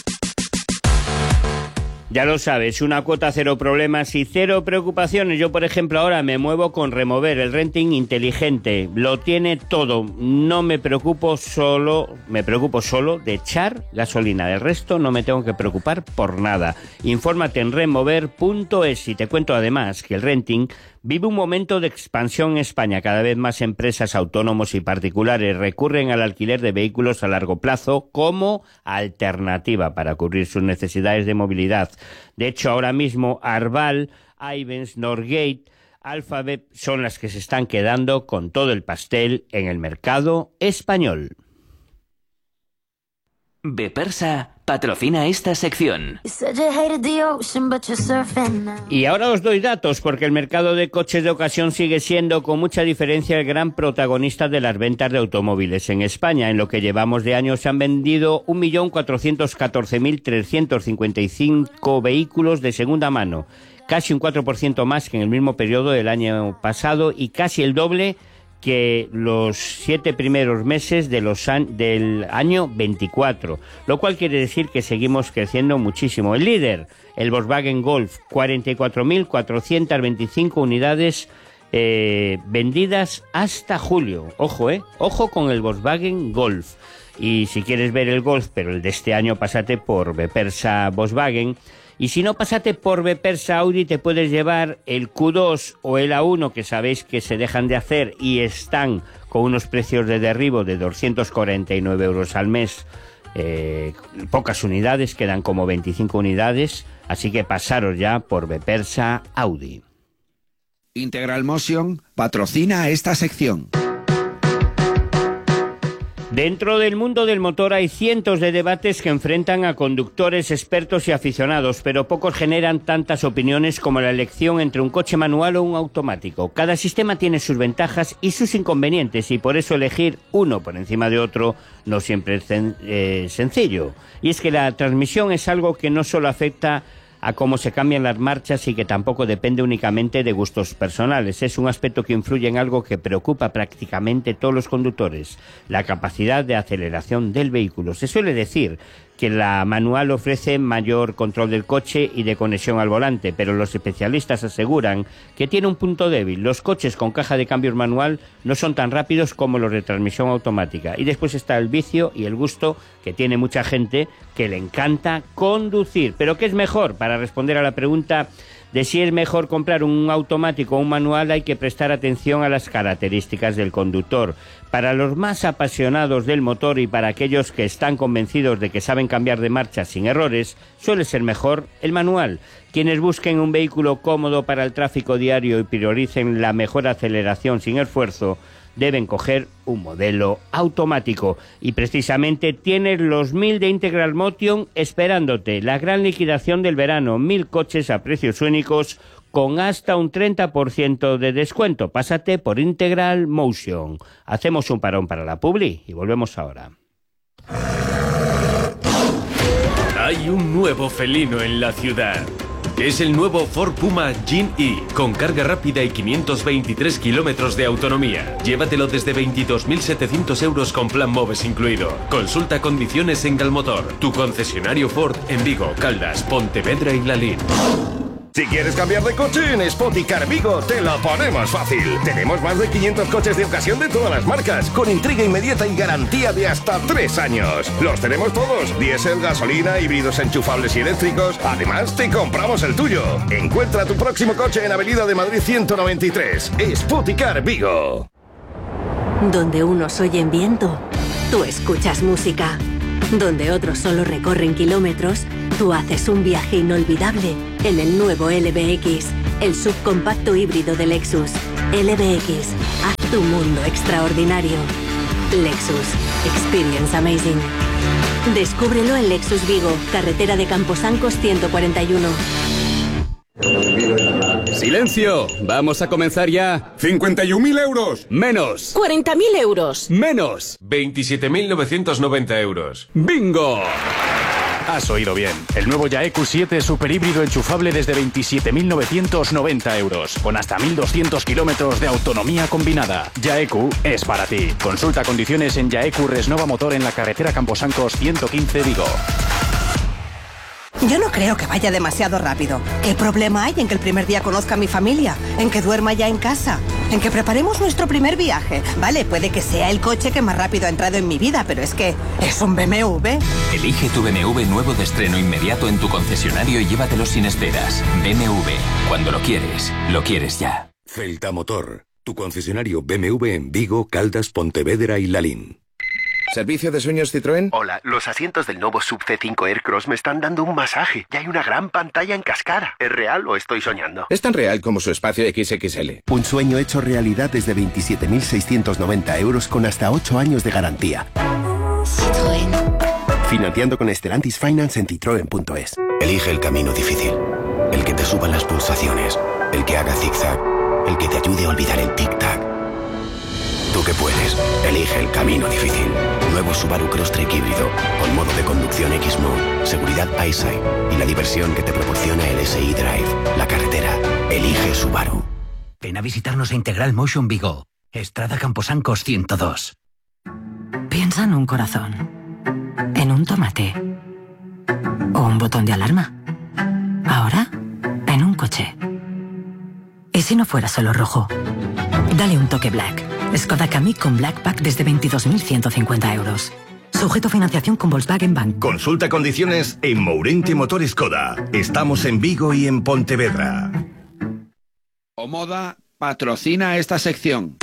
Ya lo sabes, una cuota, cero problemas y cero preocupaciones. Yo, por ejemplo, ahora me muevo con Remover, el renting inteligente. Lo tiene todo. No me preocupo solo de echar gasolina. Del resto no me tengo que preocupar por nada. Infórmate en remover.es y te cuento además que el renting vive un momento de expansión en España. Cada vez más empresas, autónomos y particulares recurren al alquiler de vehículos a largo plazo como alternativa para cubrir sus necesidades de movilidad. De hecho, ahora mismo Arval, Ayvens, Norgate, Alphabet son las que se están quedando con todo el pastel en el mercado español. Bepersa patrocina esta sección. Y ahora os doy datos, porque el mercado de coches de ocasión sigue siendo con mucha diferencia el gran protagonista de las ventas de automóviles en España. En lo que llevamos de año se han vendido 1.414.355 vehículos de segunda mano, casi un 4% más que en el mismo periodo del año pasado y casi el doble que los 7 primeros meses del año 24, lo cual quiere decir que seguimos creciendo muchísimo. El líder, el Volkswagen Golf, 44.425 unidades vendidas hasta julio. Ojo con el Volkswagen Golf. Y si quieres ver el Golf, pero el de este año, pásate por Bepersa Volkswagen. Y si no, pásate por Bepersa Audi, te puedes llevar el Q2 o el A1, que sabéis que se dejan de hacer y están con unos precios de derribo de 249 euros al mes. Pocas unidades, quedan como 25 unidades, así que pasaros ya por Bepersa Audi. Integral Motion patrocina esta sección. Dentro del mundo del motor hay cientos de debates que enfrentan a conductores, expertos y aficionados, pero pocos generan tantas opiniones como la elección entre un coche manual o un automático. Cada sistema tiene sus ventajas y sus inconvenientes, y por eso elegir uno por encima de otro no siempre es sencillo. Y es que la transmisión es algo que no solo afecta a cómo se cambian las marchas y que tampoco depende únicamente de gustos personales. Es un aspecto que influye en algo que preocupa prácticamente todos los conductores: la capacidad de aceleración del vehículo. Se suele decir que la manual ofrece mayor control del coche y de conexión al volante, pero los especialistas aseguran que tiene un punto débil. Los coches con caja de cambios manual no son tan rápidos como los de transmisión automática. Y después está el vicio y el gusto que tiene mucha gente que le encanta conducir. ¿Pero qué es mejor? Para responder a la pregunta de si es mejor comprar un automático o un manual, hay que prestar atención a las características del conductor. Para los más apasionados del motor y para aquellos que están convencidos de que saben cambiar de marcha sin errores, suele ser mejor el manual. Quienes busquen un vehículo cómodo para el tráfico diario y prioricen la mejor aceleración sin esfuerzo, deben coger un modelo automático. Y precisamente tienes los 1000 de Integral Motion esperándote. La gran liquidación del verano, 1000 coches a precios únicos con hasta un 30% de descuento. Pásate por Integral Motion. Hacemos un parón para la publi y volvemos ahora. Hay un nuevo felino en la ciudad. Es el nuevo Ford Puma Gen-E, con carga rápida y 523 kilómetros de autonomía. Llévatelo desde 22.700 euros con plan MOVES incluido. Consulta condiciones en Galmotor, tu concesionario Ford en Vigo, Caldas, Pontevedra y Lalín. Si quieres cambiar de coche, en Spoticar Vigo te lo ponemos fácil. Tenemos más de 500 coches de ocasión de todas las marcas, con entrega inmediata y garantía de hasta 3 años. Los tenemos todos, diésel, gasolina, híbridos enchufables y eléctricos. Además, te compramos el tuyo. Encuentra tu próximo coche en Avenida de Madrid 193. Spoticar Vigo. Donde unos oyen viento, tú escuchas música. Donde otros solo recorren kilómetros, tú haces un viaje inolvidable en el nuevo LBX, el subcompacto híbrido de Lexus. LBX, haz tu mundo extraordinario. Lexus, experience amazing. Descúbrelo en Lexus Vigo, carretera de Camposancos 141. ¡Silencio! Vamos a comenzar ya. 51.000 euros. Menos. 40.000 euros. Menos. 27.990 euros. ¡Bingo! Has oído bien. El nuevo Yaeku 7 super híbrido enchufable desde 27.990 euros, con hasta 1.200 kilómetros de autonomía combinada. Yaeku es para ti. Consulta condiciones en Yaeku Resnova Motor en la carretera Camposancos 115 Vigo. Yo no creo que vaya demasiado rápido. ¿Qué problema hay en que el primer día conozca a mi familia? ¿En que duerma ya en casa? ¿En que preparemos nuestro primer viaje? Vale, puede que sea el coche que más rápido ha entrado en mi vida, pero es que es un BMW. Elige tu BMW nuevo de estreno inmediato en tu concesionario y llévatelo sin esperas. BMW. Cuando lo quieres ya. Celta Motor. Tu concesionario BMW en Vigo, Caldas, Pontevedra y Lalín. ¿Servicio de sueños Citroën? Hola, los asientos del nuevo Sub C5 Aircross me están dando un masaje y hay una gran pantalla en cascada. ¿Es real o estoy soñando? Es tan real como su espacio XXL. Un sueño hecho realidad desde 27.690 euros con hasta 8 años de garantía. Citroën. Financiando con Stellantis Finance en citroen.es. Elige el camino difícil. El que te suban las pulsaciones. El que haga zigzag. El que te ayude a olvidar el tic-tac. Tú que puedes, elige el camino difícil. Nuevo Subaru Crosstrek híbrido, con modo de conducción X-Mode, seguridad EyeSight y la diversión que te proporciona el SI Drive. La carretera, elige Subaru. Ven a visitarnos a Integral Motion Vigo, Estrada Camposancos 102. Piensa en un corazón, en un tomate o un botón de alarma. Ahora, en un coche. ¿Y si no fuera solo rojo? Dale un toque black. Skoda Kamiq con Black Pack desde 22.150 euros. Sujeto a financiación con Volkswagen Bank. Consulta condiciones en Mourente Motor Skoda. Estamos en Vigo y en Pontevedra. Omoda patrocina esta sección.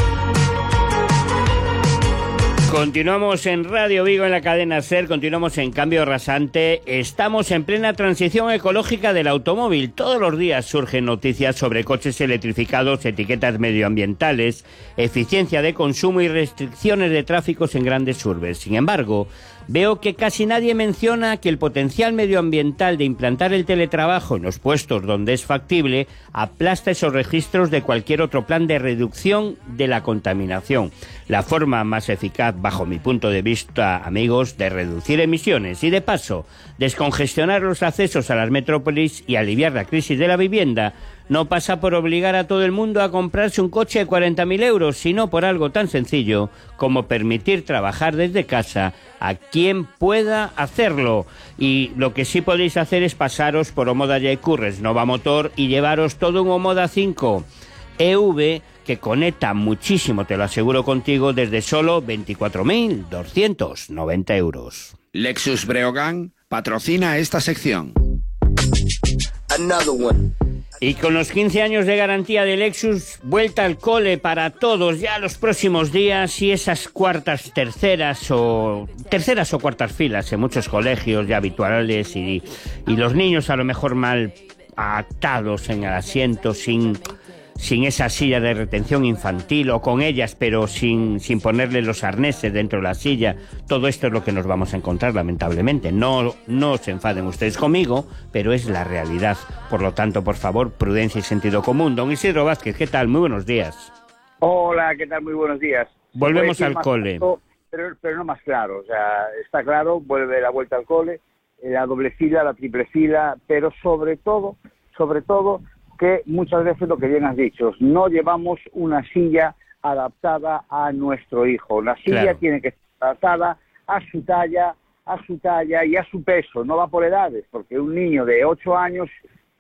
Continuamos en Radio Vigo en la cadena SER, continuamos en Cambio Rasante. Estamos en plena transición ecológica del automóvil. Todos los días surgen noticias sobre coches electrificados, etiquetas medioambientales, eficiencia de consumo y restricciones de tráficos en grandes urbes. Sin embargo, veo que casi nadie menciona que el potencial medioambiental de implantar el teletrabajo en los puestos donde es factible aplasta esos registros de cualquier otro plan de reducción de la contaminación. La forma más eficaz, bajo mi punto de vista, amigos, de reducir emisiones y, de paso, descongestionar los accesos a las metrópolis y aliviar la crisis de la vivienda no pasa por obligar a todo el mundo a comprarse un coche de 40.000 euros, sino por algo tan sencillo como permitir trabajar desde casa a quien pueda hacerlo. Y lo que sí podéis hacer es pasaros por Omoda Yaeku Resnova Motor y llevaros todo un Omoda 5 EV que conecta muchísimo, te lo aseguro contigo, desde solo 24.290 euros. Lexus Breogán patrocina esta sección. Y con los 15 años de garantía de Lexus, vuelta al cole para todos ya los próximos días, y esas terceras o cuartas filas en muchos colegios ya habituales, y los niños a lo mejor mal atados en el asiento, sin esa silla de retención infantil, o con ellas pero sin ponerle los arneses dentro de la silla. Todo esto es lo que nos vamos a encontrar, lamentablemente. No se enfaden ustedes conmigo, pero es la realidad. Por lo tanto, por favor, prudencia y sentido común. Don Isidro Vázquez, ¿qué tal? Muy buenos días. Hola, ¿qué tal? Muy buenos días. Volvemos al cole. Claro, pero no más claro. O sea, está claro, vuelve la vuelta al cole, la doble fila, la triple fila, pero sobre todo, que muchas veces lo que bien has dicho, no llevamos una silla adaptada a nuestro hijo. La silla tiene que estar adaptada a su talla y a su peso, no va por edades, porque un niño de 8 años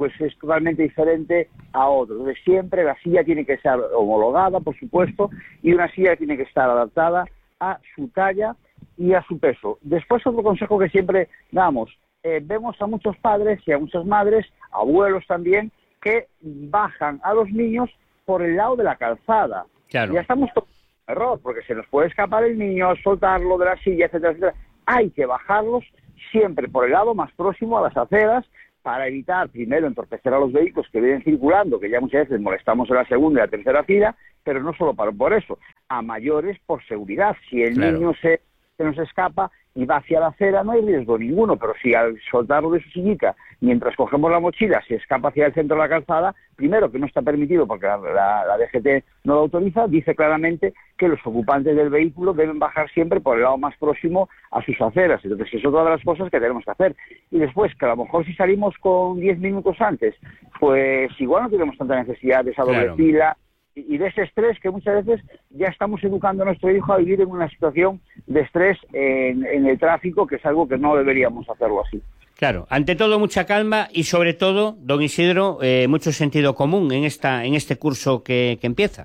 pues es totalmente diferente a otro. Entonces siempre la silla tiene que ser homologada, por supuesto, y una silla tiene que estar adaptada a su talla y a su peso. Después, otro consejo que siempre damos, vemos a muchos padres y a muchas madres, abuelos también, que bajan a los niños por el lado de la calzada. Claro. Ya estamos en error, porque se nos puede escapar el niño, soltarlo de la silla, etcétera, etcétera. Hay que bajarlos siempre por el lado más próximo a las aceras, para evitar, primero, entorpecer a los vehículos que vienen circulando, que ya muchas veces molestamos en la segunda y la tercera fila, pero no solo por eso, a mayores por seguridad. Si el niño se nos escapa y va hacia la acera, no hay riesgo ninguno, pero si al soltarlo de su sillita, mientras cogemos la mochila, se escapa hacia el centro de la calzada, primero, que no está permitido porque la DGT no lo autoriza, dice claramente que los ocupantes del vehículo deben bajar siempre por el lado más próximo a sus aceras. Entonces, es otra de las cosas que tenemos que hacer. Y después, que a lo mejor si salimos con 10 minutos antes, pues igual no tenemos tanta necesidad de esa doble fila, y de ese estrés que muchas veces ya estamos educando a nuestro hijo a vivir en una situación de estrés en el tráfico, que es algo que no deberíamos hacerlo así. Claro, ante todo mucha calma y sobre todo, don Isidro, mucho sentido común en este curso que empieza.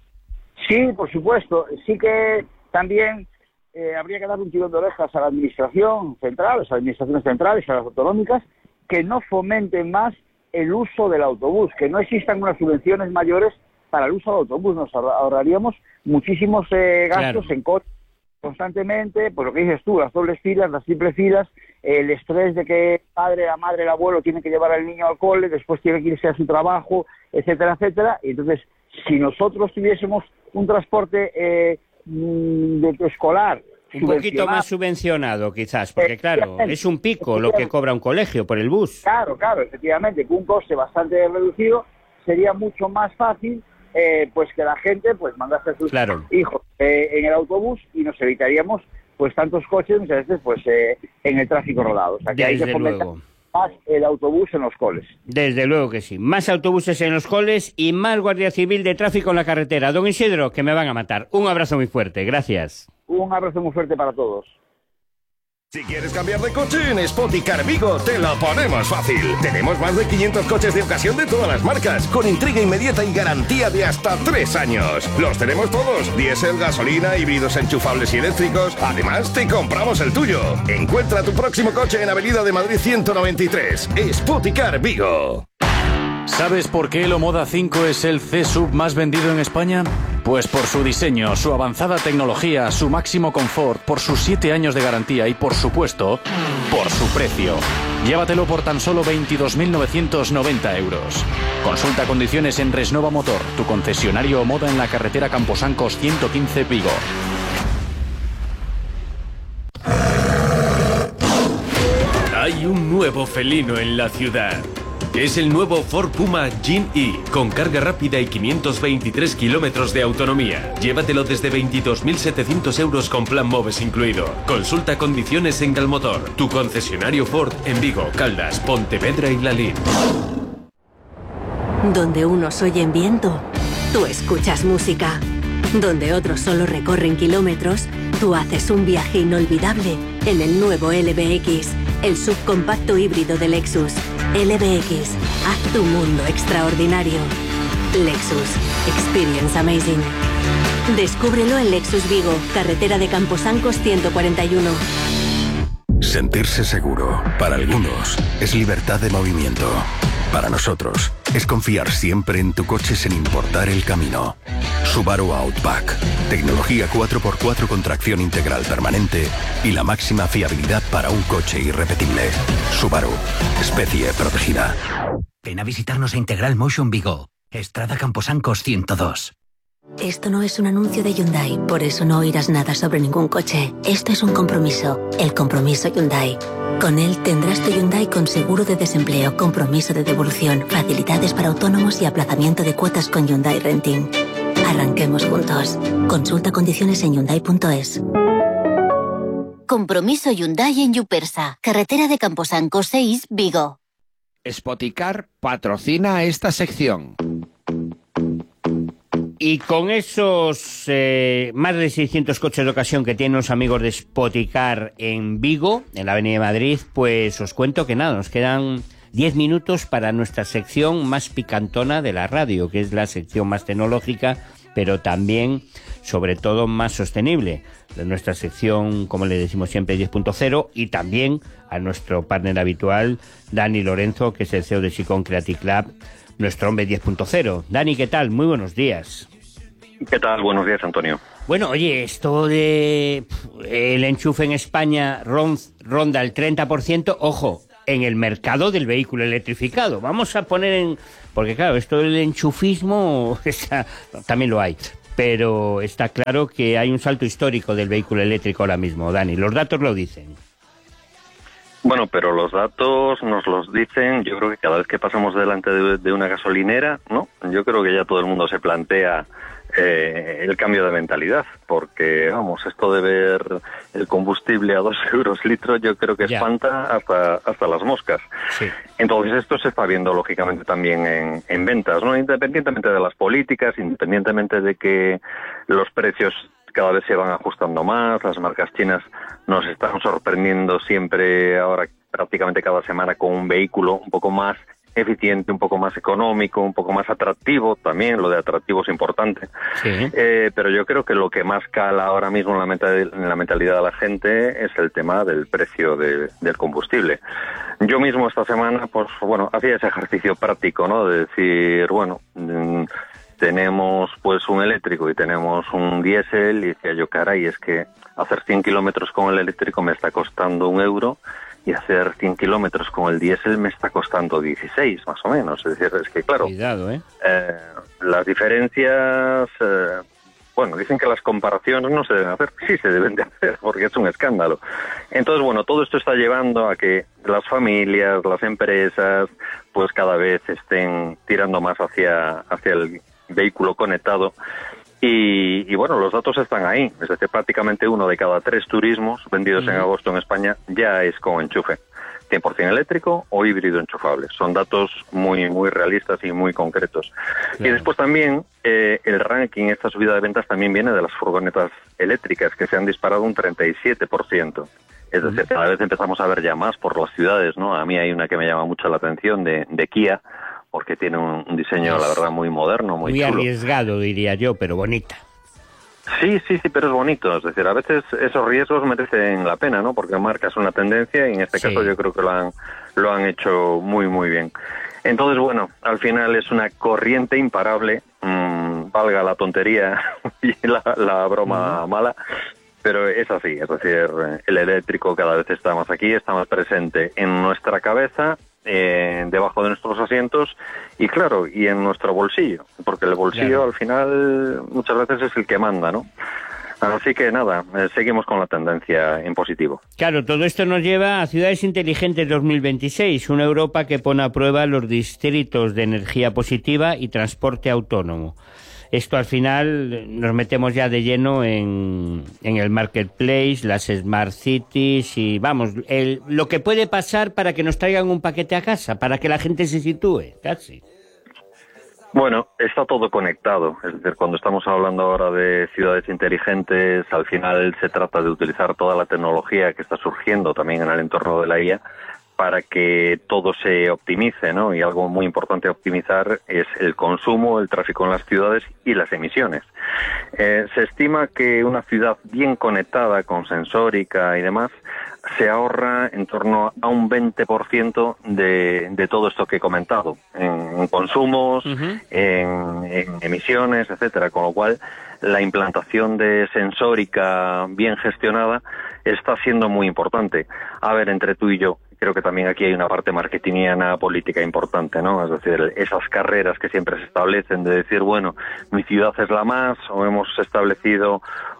Sí, por supuesto. Sí que también habría que dar un tirón de orejas a la administración central, a las administraciones centrales, a las autonómicas, que no fomenten más el uso del autobús, que no existan unas subvenciones mayores para el uso del autobús. Nos ahorraríamos muchísimos gastos en coche constantemente, pues lo que dices tú, las dobles filas, las triples filas, el estrés de que el padre, la madre, el abuelo tiene que llevar al niño al cole, después tiene que irse a su trabajo, etcétera, etcétera. Y entonces, si nosotros tuviésemos un transporte escolar un poquito más subvencionado, quizás, porque claro, es un pico lo que cobra un colegio por el bus. Claro, efectivamente, con un coste bastante reducido, sería mucho más fácil pues que la gente pues mandase a sus hijos en el autobús, y nos evitaríamos pues tantos coches muchas veces pues en el tráfico rodado. O sea, que hay que fomentar más el autobús en los coles. Desde luego que sí. Más autobuses en los coles y más Guardia Civil de tráfico en la carretera. Don Isidro, que me van a matar. Un abrazo muy fuerte. Gracias. Un abrazo muy fuerte para todos. Si quieres cambiar de coche, en Spoticar Vigo te lo ponemos fácil. Tenemos más de 500 coches de ocasión de todas las marcas, con entrega inmediata y garantía de hasta 3 años. Los tenemos todos: diésel, gasolina, híbridos enchufables y eléctricos. Además, te compramos el tuyo. Encuentra tu próximo coche en Avenida de Madrid 193. Spoticar Vigo. ¿Sabes por qué el Omoda 5 es el C-Sub más vendido en España? Pues por su diseño, su avanzada tecnología, su máximo confort, por sus 7 años de garantía y, por supuesto, por su precio. Llévatelo por tan solo 22.990 euros. Consulta condiciones en Resnova Motor, tu concesionario Omoda en la carretera Camposancos 115 Vigo. Hay un nuevo felino en la ciudad. Es el nuevo Ford Puma Gen E, con carga rápida y 523 kilómetros de autonomía. Llévatelo desde 22.700 euros con plan MOVES incluido. Consulta condiciones en Galmotor, tu concesionario Ford en Vigo, Caldas, Pontevedra y Lalín. Donde unos oyen viento, tú escuchas música. Donde otros solo recorren kilómetros, tú haces un viaje inolvidable en el nuevo LBX, el subcompacto híbrido de Lexus. LBX, haz tu mundo extraordinario. Lexus, experience amazing. Descúbrelo en Lexus Vigo, carretera de Camposancos 141. Sentirse seguro, para algunos, es libertad de movimiento. Para nosotros, es confiar siempre en tu coche sin importar el camino. Subaru Outback. Tecnología 4x4 con tracción integral permanente y la máxima fiabilidad para un coche irrepetible. Subaru. Especie protegida. Ven a visitarnos a Integral Motion Vigo. Estrada Camposancos 102. Esto no es un anuncio de Hyundai, por eso no oirás nada sobre ningún coche. Esto es un compromiso, el compromiso Hyundai. Con él tendrás tu Hyundai con seguro de desempleo, compromiso de devolución, facilidades para autónomos y aplazamiento de cuotas con Hyundai Renting. Arranquemos juntos. Consulta condiciones en Hyundai.es. Compromiso Hyundai en Yupersa, carretera de Camposancos 6, Vigo. Spoticar patrocina esta sección. Y con esos más de 600 coches de ocasión que tienen los amigos de Spoticar en Vigo, en la Avenida de Madrid, pues os cuento que nada, nos quedan 10 minutos para nuestra sección más picantona de la radio, que es la sección más tecnológica, pero también, sobre todo, más sostenible. De nuestra sección, como le decimos siempre, 10.0, y también a nuestro partner habitual, Dani Lorenzo, que es el CEO de Xicon Creative Club, nuestro hombre 10.0. Dani, ¿qué tal? Muy buenos días. ¿Qué tal? Buenos días, Antonio. Bueno, oye, esto de el enchufe en España ronda el 30%, ojo, en el mercado del vehículo electrificado. Vamos a poner en... Porque claro, esto del enchufismo también lo hay. Pero está claro que hay un salto histórico del vehículo eléctrico ahora mismo, Dani. Los datos lo dicen. Bueno, pero los datos nos los dicen, yo creo que cada vez que pasamos delante de una gasolinera, ¿no? Yo creo que ya todo el mundo se plantea el cambio de mentalidad, porque, vamos, esto de ver el combustible a 2 euros litro, yo creo que espanta hasta las moscas. Sí. Entonces esto se está viendo, lógicamente, también en ventas, ¿no? Independientemente de las políticas, independientemente de que los precios cada vez se van ajustando más, las marcas chinas nos están sorprendiendo siempre ahora prácticamente cada semana con un vehículo un poco más eficiente, un poco más económico, un poco más atractivo, también lo de atractivo es importante. Sí. Pero yo creo que lo que más cala ahora mismo en la mentalidad de la gente es el tema del precio del combustible. Yo mismo esta semana, pues bueno, hacía ese ejercicio práctico, ¿no? De decir, bueno, tenemos pues un eléctrico y tenemos un diésel, y decía yo, caray, es que hacer 100 kilómetros con el eléctrico me está costando 1 euro, y hacer 100 kilómetros con el diésel me está costando 16, más o menos. Es decir, es que claro, cuidado, las diferencias, bueno, dicen que las comparaciones no se deben hacer, sí se deben de hacer, porque es un escándalo. Entonces, bueno, todo esto está llevando a que las familias, las empresas, pues cada vez estén tirando más hacia el vehículo conectado. Y bueno, los datos están ahí. Es decir, prácticamente 1 de cada 3 turismos vendidos en agosto en España ya es con enchufe. 100% eléctrico o híbrido enchufable. Son datos muy muy realistas y muy concretos. Claro. Y después también el ranking, esta subida de ventas también viene de las furgonetas eléctricas, que se han disparado un 37%. Es decir, cada vez empezamos a ver ya más por las ciudades, ¿no? A mí hay una que me llama mucho la atención de Kia, porque tiene un diseño, la verdad, muy moderno, muy chulo. Muy arriesgado, diría yo, pero bonita. Sí, pero es bonito. Es decir, a veces esos riesgos merecen la pena, ¿no? Porque marcas una tendencia y en este caso yo creo que lo han hecho muy, muy bien. Entonces, bueno, al final es una corriente imparable, valga la tontería y la broma mala, pero es así. Es decir, el eléctrico cada vez está más aquí, está más presente en nuestra cabeza, debajo de nuestros asientos y claro, y en nuestro bolsillo, porque el bolsillo al final muchas veces es el que manda, ¿no? Así que nada, seguimos con la tendencia en positivo. Claro, todo esto nos lleva a Ciudades Inteligentes 2026, una Europa que pone a prueba los distritos de energía positiva y transporte autónomo. Esto al final nos metemos ya de lleno en el marketplace, las smart cities y vamos, lo que puede pasar para que nos traigan un paquete a casa, para que la gente se sitúe, casi. Bueno, está todo conectado. Es decir, cuando estamos hablando ahora de ciudades inteligentes, al final se trata de utilizar toda la tecnología que está surgiendo también en el entorno de la IA para que todo se optimice, ¿no? Y algo muy importante a optimizar es el consumo, el tráfico en las ciudades y las emisiones. Se estima que una ciudad bien conectada con sensórica y demás se ahorra en torno a un 20% de todo esto que he comentado, en consumos, en emisiones, etcétera, con lo cual la implantación de sensórica bien gestionada está siendo muy importante. A ver, entre tú y yo, creo que también aquí hay una parte marketingiana política importante, ¿no? Es decir, esas carreras que siempre se establecen de decir, bueno, mi ciudad es la más, o hemos establecido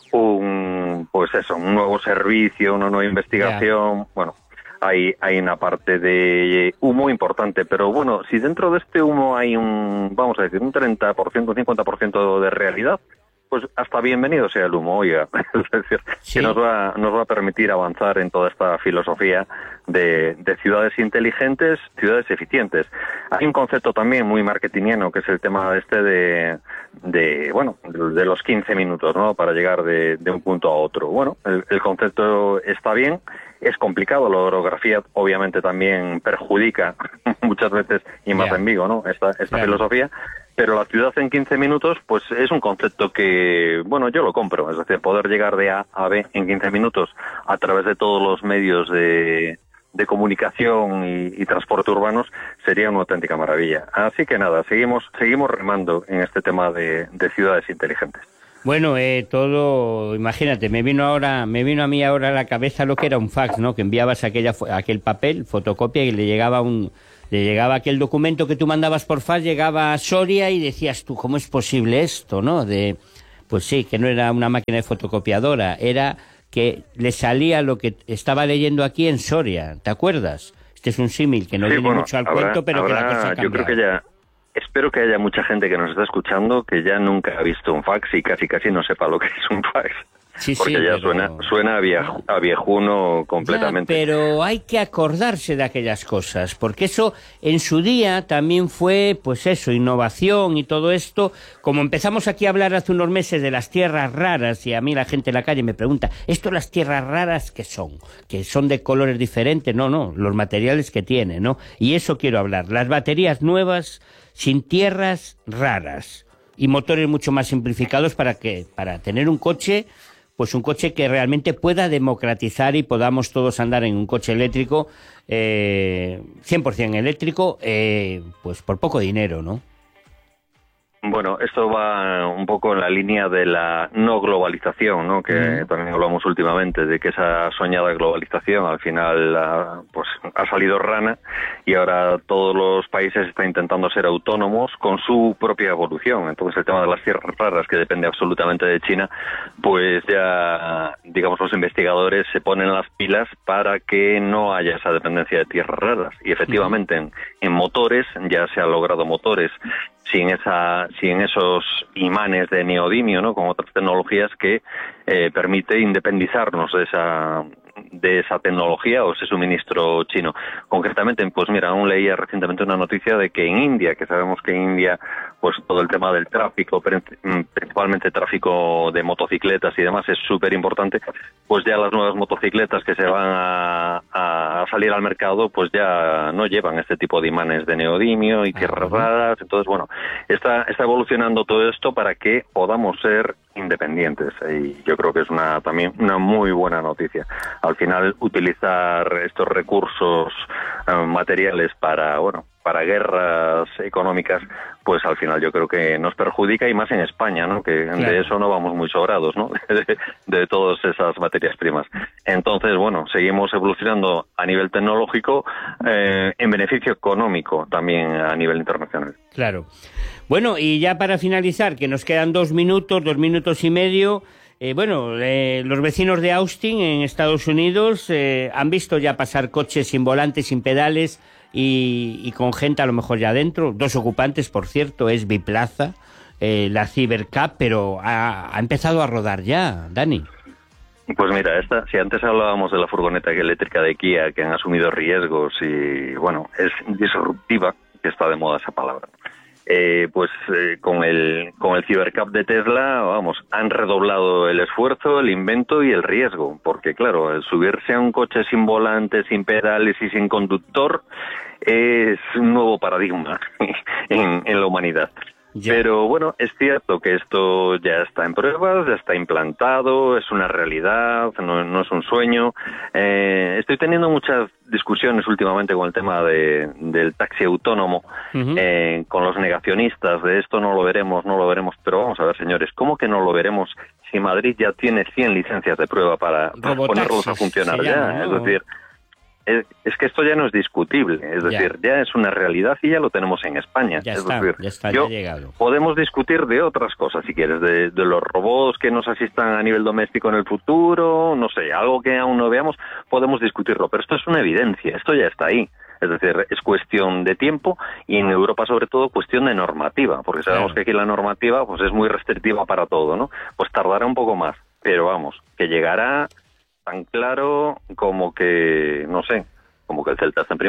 un nuevo servicio, una nueva investigación, bueno, hay una parte de humo importante, pero bueno, si dentro de este humo hay vamos a decir, un 30%, un 50% de realidad, pues hasta bienvenido sea el humo, oiga. Es decir, que nos va a permitir avanzar en toda esta filosofía de ciudades inteligentes, ciudades eficientes. Hay un concepto también muy marketingiano, que es el tema de los 15 minutos, ¿no? Para llegar de un punto a otro. Bueno, el concepto está bien. es complicado, la orografía obviamente también perjudica muchas veces, y más en Vigo, ¿no? Esta filosofía, pero la ciudad en 15 minutos, pues es un concepto que, bueno, yo lo compro, es decir, poder llegar de A a B en 15 minutos a través de todos los medios de comunicación y transporte urbanos sería una auténtica maravilla. Así que nada, seguimos remando en este tema de ciudades inteligentes. Bueno, todo, imagínate, me vino a mí ahora a la cabeza lo que era un fax, ¿no? Que enviabas aquel papel, fotocopia, y le llegaba aquel documento que tú mandabas por fax, llegaba a Soria y decías tú, ¿cómo es posible esto, no? Pues sí, que no era una máquina de fotocopiadora, era que le salía lo que estaba leyendo aquí en Soria, ¿te acuerdas? Este es un símil que no viene mucho al cuento, pero que la cosa ha cambiado. Yo creo que espero que haya mucha gente que nos está escuchando que ya nunca ha visto un fax y casi no sepa lo que es un fax. Sí, porque ya suena a viejuno completamente. Ya, pero hay que acordarse de aquellas cosas, porque eso en su día también fue, pues eso, innovación y todo esto. Como empezamos aquí a hablar hace unos meses de las tierras raras, y a mí la gente en la calle me pregunta, ¿esto las tierras raras qué son? ¿Que son de colores diferentes? No, los materiales que tienen, ¿no? Y eso quiero hablar, las baterías nuevas sin tierras raras y motores mucho más simplificados para tener un coche, pues un coche que realmente pueda democratizar y podamos todos andar en un coche eléctrico, 100% eléctrico, pues por poco dinero, ¿no? Bueno, esto va un poco en la línea de la no globalización, ¿no? Que también hablamos últimamente, de que esa soñada globalización al final pues ha salido rana, y ahora todos los países están intentando ser autónomos con su propia evolución. Entonces el tema de las tierras raras, que depende absolutamente de China, pues ya, digamos, los investigadores se ponen las pilas para que no haya esa dependencia de tierras raras. Y efectivamente en motores ya se han logrado motores sin esos imanes de neodimio, ¿no? Con otras tecnologías que permite independizarnos de esa tecnología o ese suministro chino. Concretamente, pues mira, aún leía recientemente una noticia de que en India, que sabemos que en India pues todo el tema del tráfico, principalmente tráfico de motocicletas y demás, es súper importante, pues ya las nuevas motocicletas que se van a salir al mercado, pues ya no llevan este tipo de imanes de neodimio y tierras raras. Entonces, bueno, está evolucionando todo esto para que podamos ser independientes, y yo creo que es también una muy buena noticia. Al final, utilizar estos recursos materiales para guerras económicas, pues al final yo creo que nos perjudica, y más en España, ¿no? Que claro, de eso no vamos muy sobrados, ¿no? de todas esas materias primas. Entonces, bueno, seguimos evolucionando a nivel tecnológico, en beneficio económico también a nivel internacional. Claro. Bueno, y ya para finalizar, que nos quedan 2 minutos y medio, los vecinos de Austin, en Estados Unidos, han visto ya pasar coches sin volantes, sin pedales, y con gente a lo mejor ya adentro, 2 ocupantes, por cierto, es biplaza, la Cybercab, pero ha empezado a rodar ya, Dani. Pues mira, si antes hablábamos de la furgoneta eléctrica de Kia, que han asumido riesgos y, bueno, es disruptiva, que está de moda esa palabra, con el Cybercab de Tesla, vamos, han redoblado el esfuerzo, el invento y el riesgo, porque claro, el subirse a un coche sin volante, sin pedales y sin conductor es un nuevo paradigma en la humanidad. Yeah. Pero bueno, es cierto que esto ya está en pruebas, ya está implantado, es una realidad, no es un sueño. Estoy teniendo muchas discusiones últimamente con el tema del taxi autónomo, con los negacionistas de esto no lo veremos, pero vamos a ver, señores, ¿cómo que no lo veremos si Madrid ya tiene 100 licencias de prueba para ponerlos a funcionar ya? ¿No? Es decir, es que esto ya no es discutible, es decir, ya es una realidad y ya lo tenemos en España. Ya ha llegado. Podemos discutir de otras cosas, si quieres, de los robots que nos asistan a nivel doméstico en el futuro, no sé, algo que aún no veamos, podemos discutirlo, pero esto es una evidencia, esto ya está ahí. Es decir, es cuestión de tiempo, y en Europa sobre todo cuestión de normativa, porque sabemos que aquí la normativa pues es muy restrictiva para todo, ¿no? Pues tardará un poco más, pero vamos, que llegará tan claro como que, no sé, como que el Celta está en primera.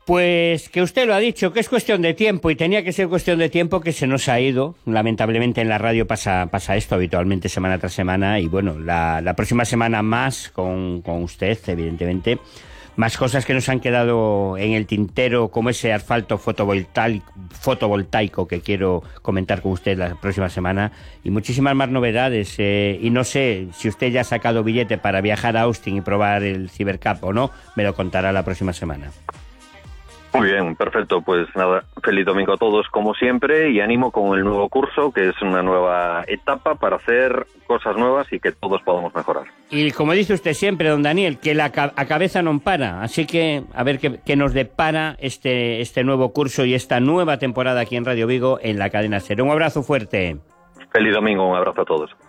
Pues que usted lo ha dicho, que es cuestión de tiempo, y tenía que ser cuestión de tiempo, que se nos ha ido. Lamentablemente en la radio pasa esto habitualmente semana tras semana, y bueno, la próxima semana más con usted, evidentemente. Más cosas que nos han quedado en el tintero, como ese asfalto fotovoltaico que quiero comentar con usted la próxima semana, y muchísimas más novedades. Y no sé si usted ya ha sacado billete para viajar a Austin y probar el Cybercab o no, me lo contará la próxima semana. Muy bien, perfecto. Pues nada, feliz domingo a todos como siempre, y ánimo con el nuevo curso, que es una nueva etapa para hacer cosas nuevas y que todos podamos mejorar. Y como dice usted siempre, don Daniel, que a cabeza no para, así que a ver qué nos depara este nuevo curso y esta nueva temporada aquí en Radio Vigo en la Cadena SER. Un abrazo fuerte. Feliz domingo, un abrazo a todos.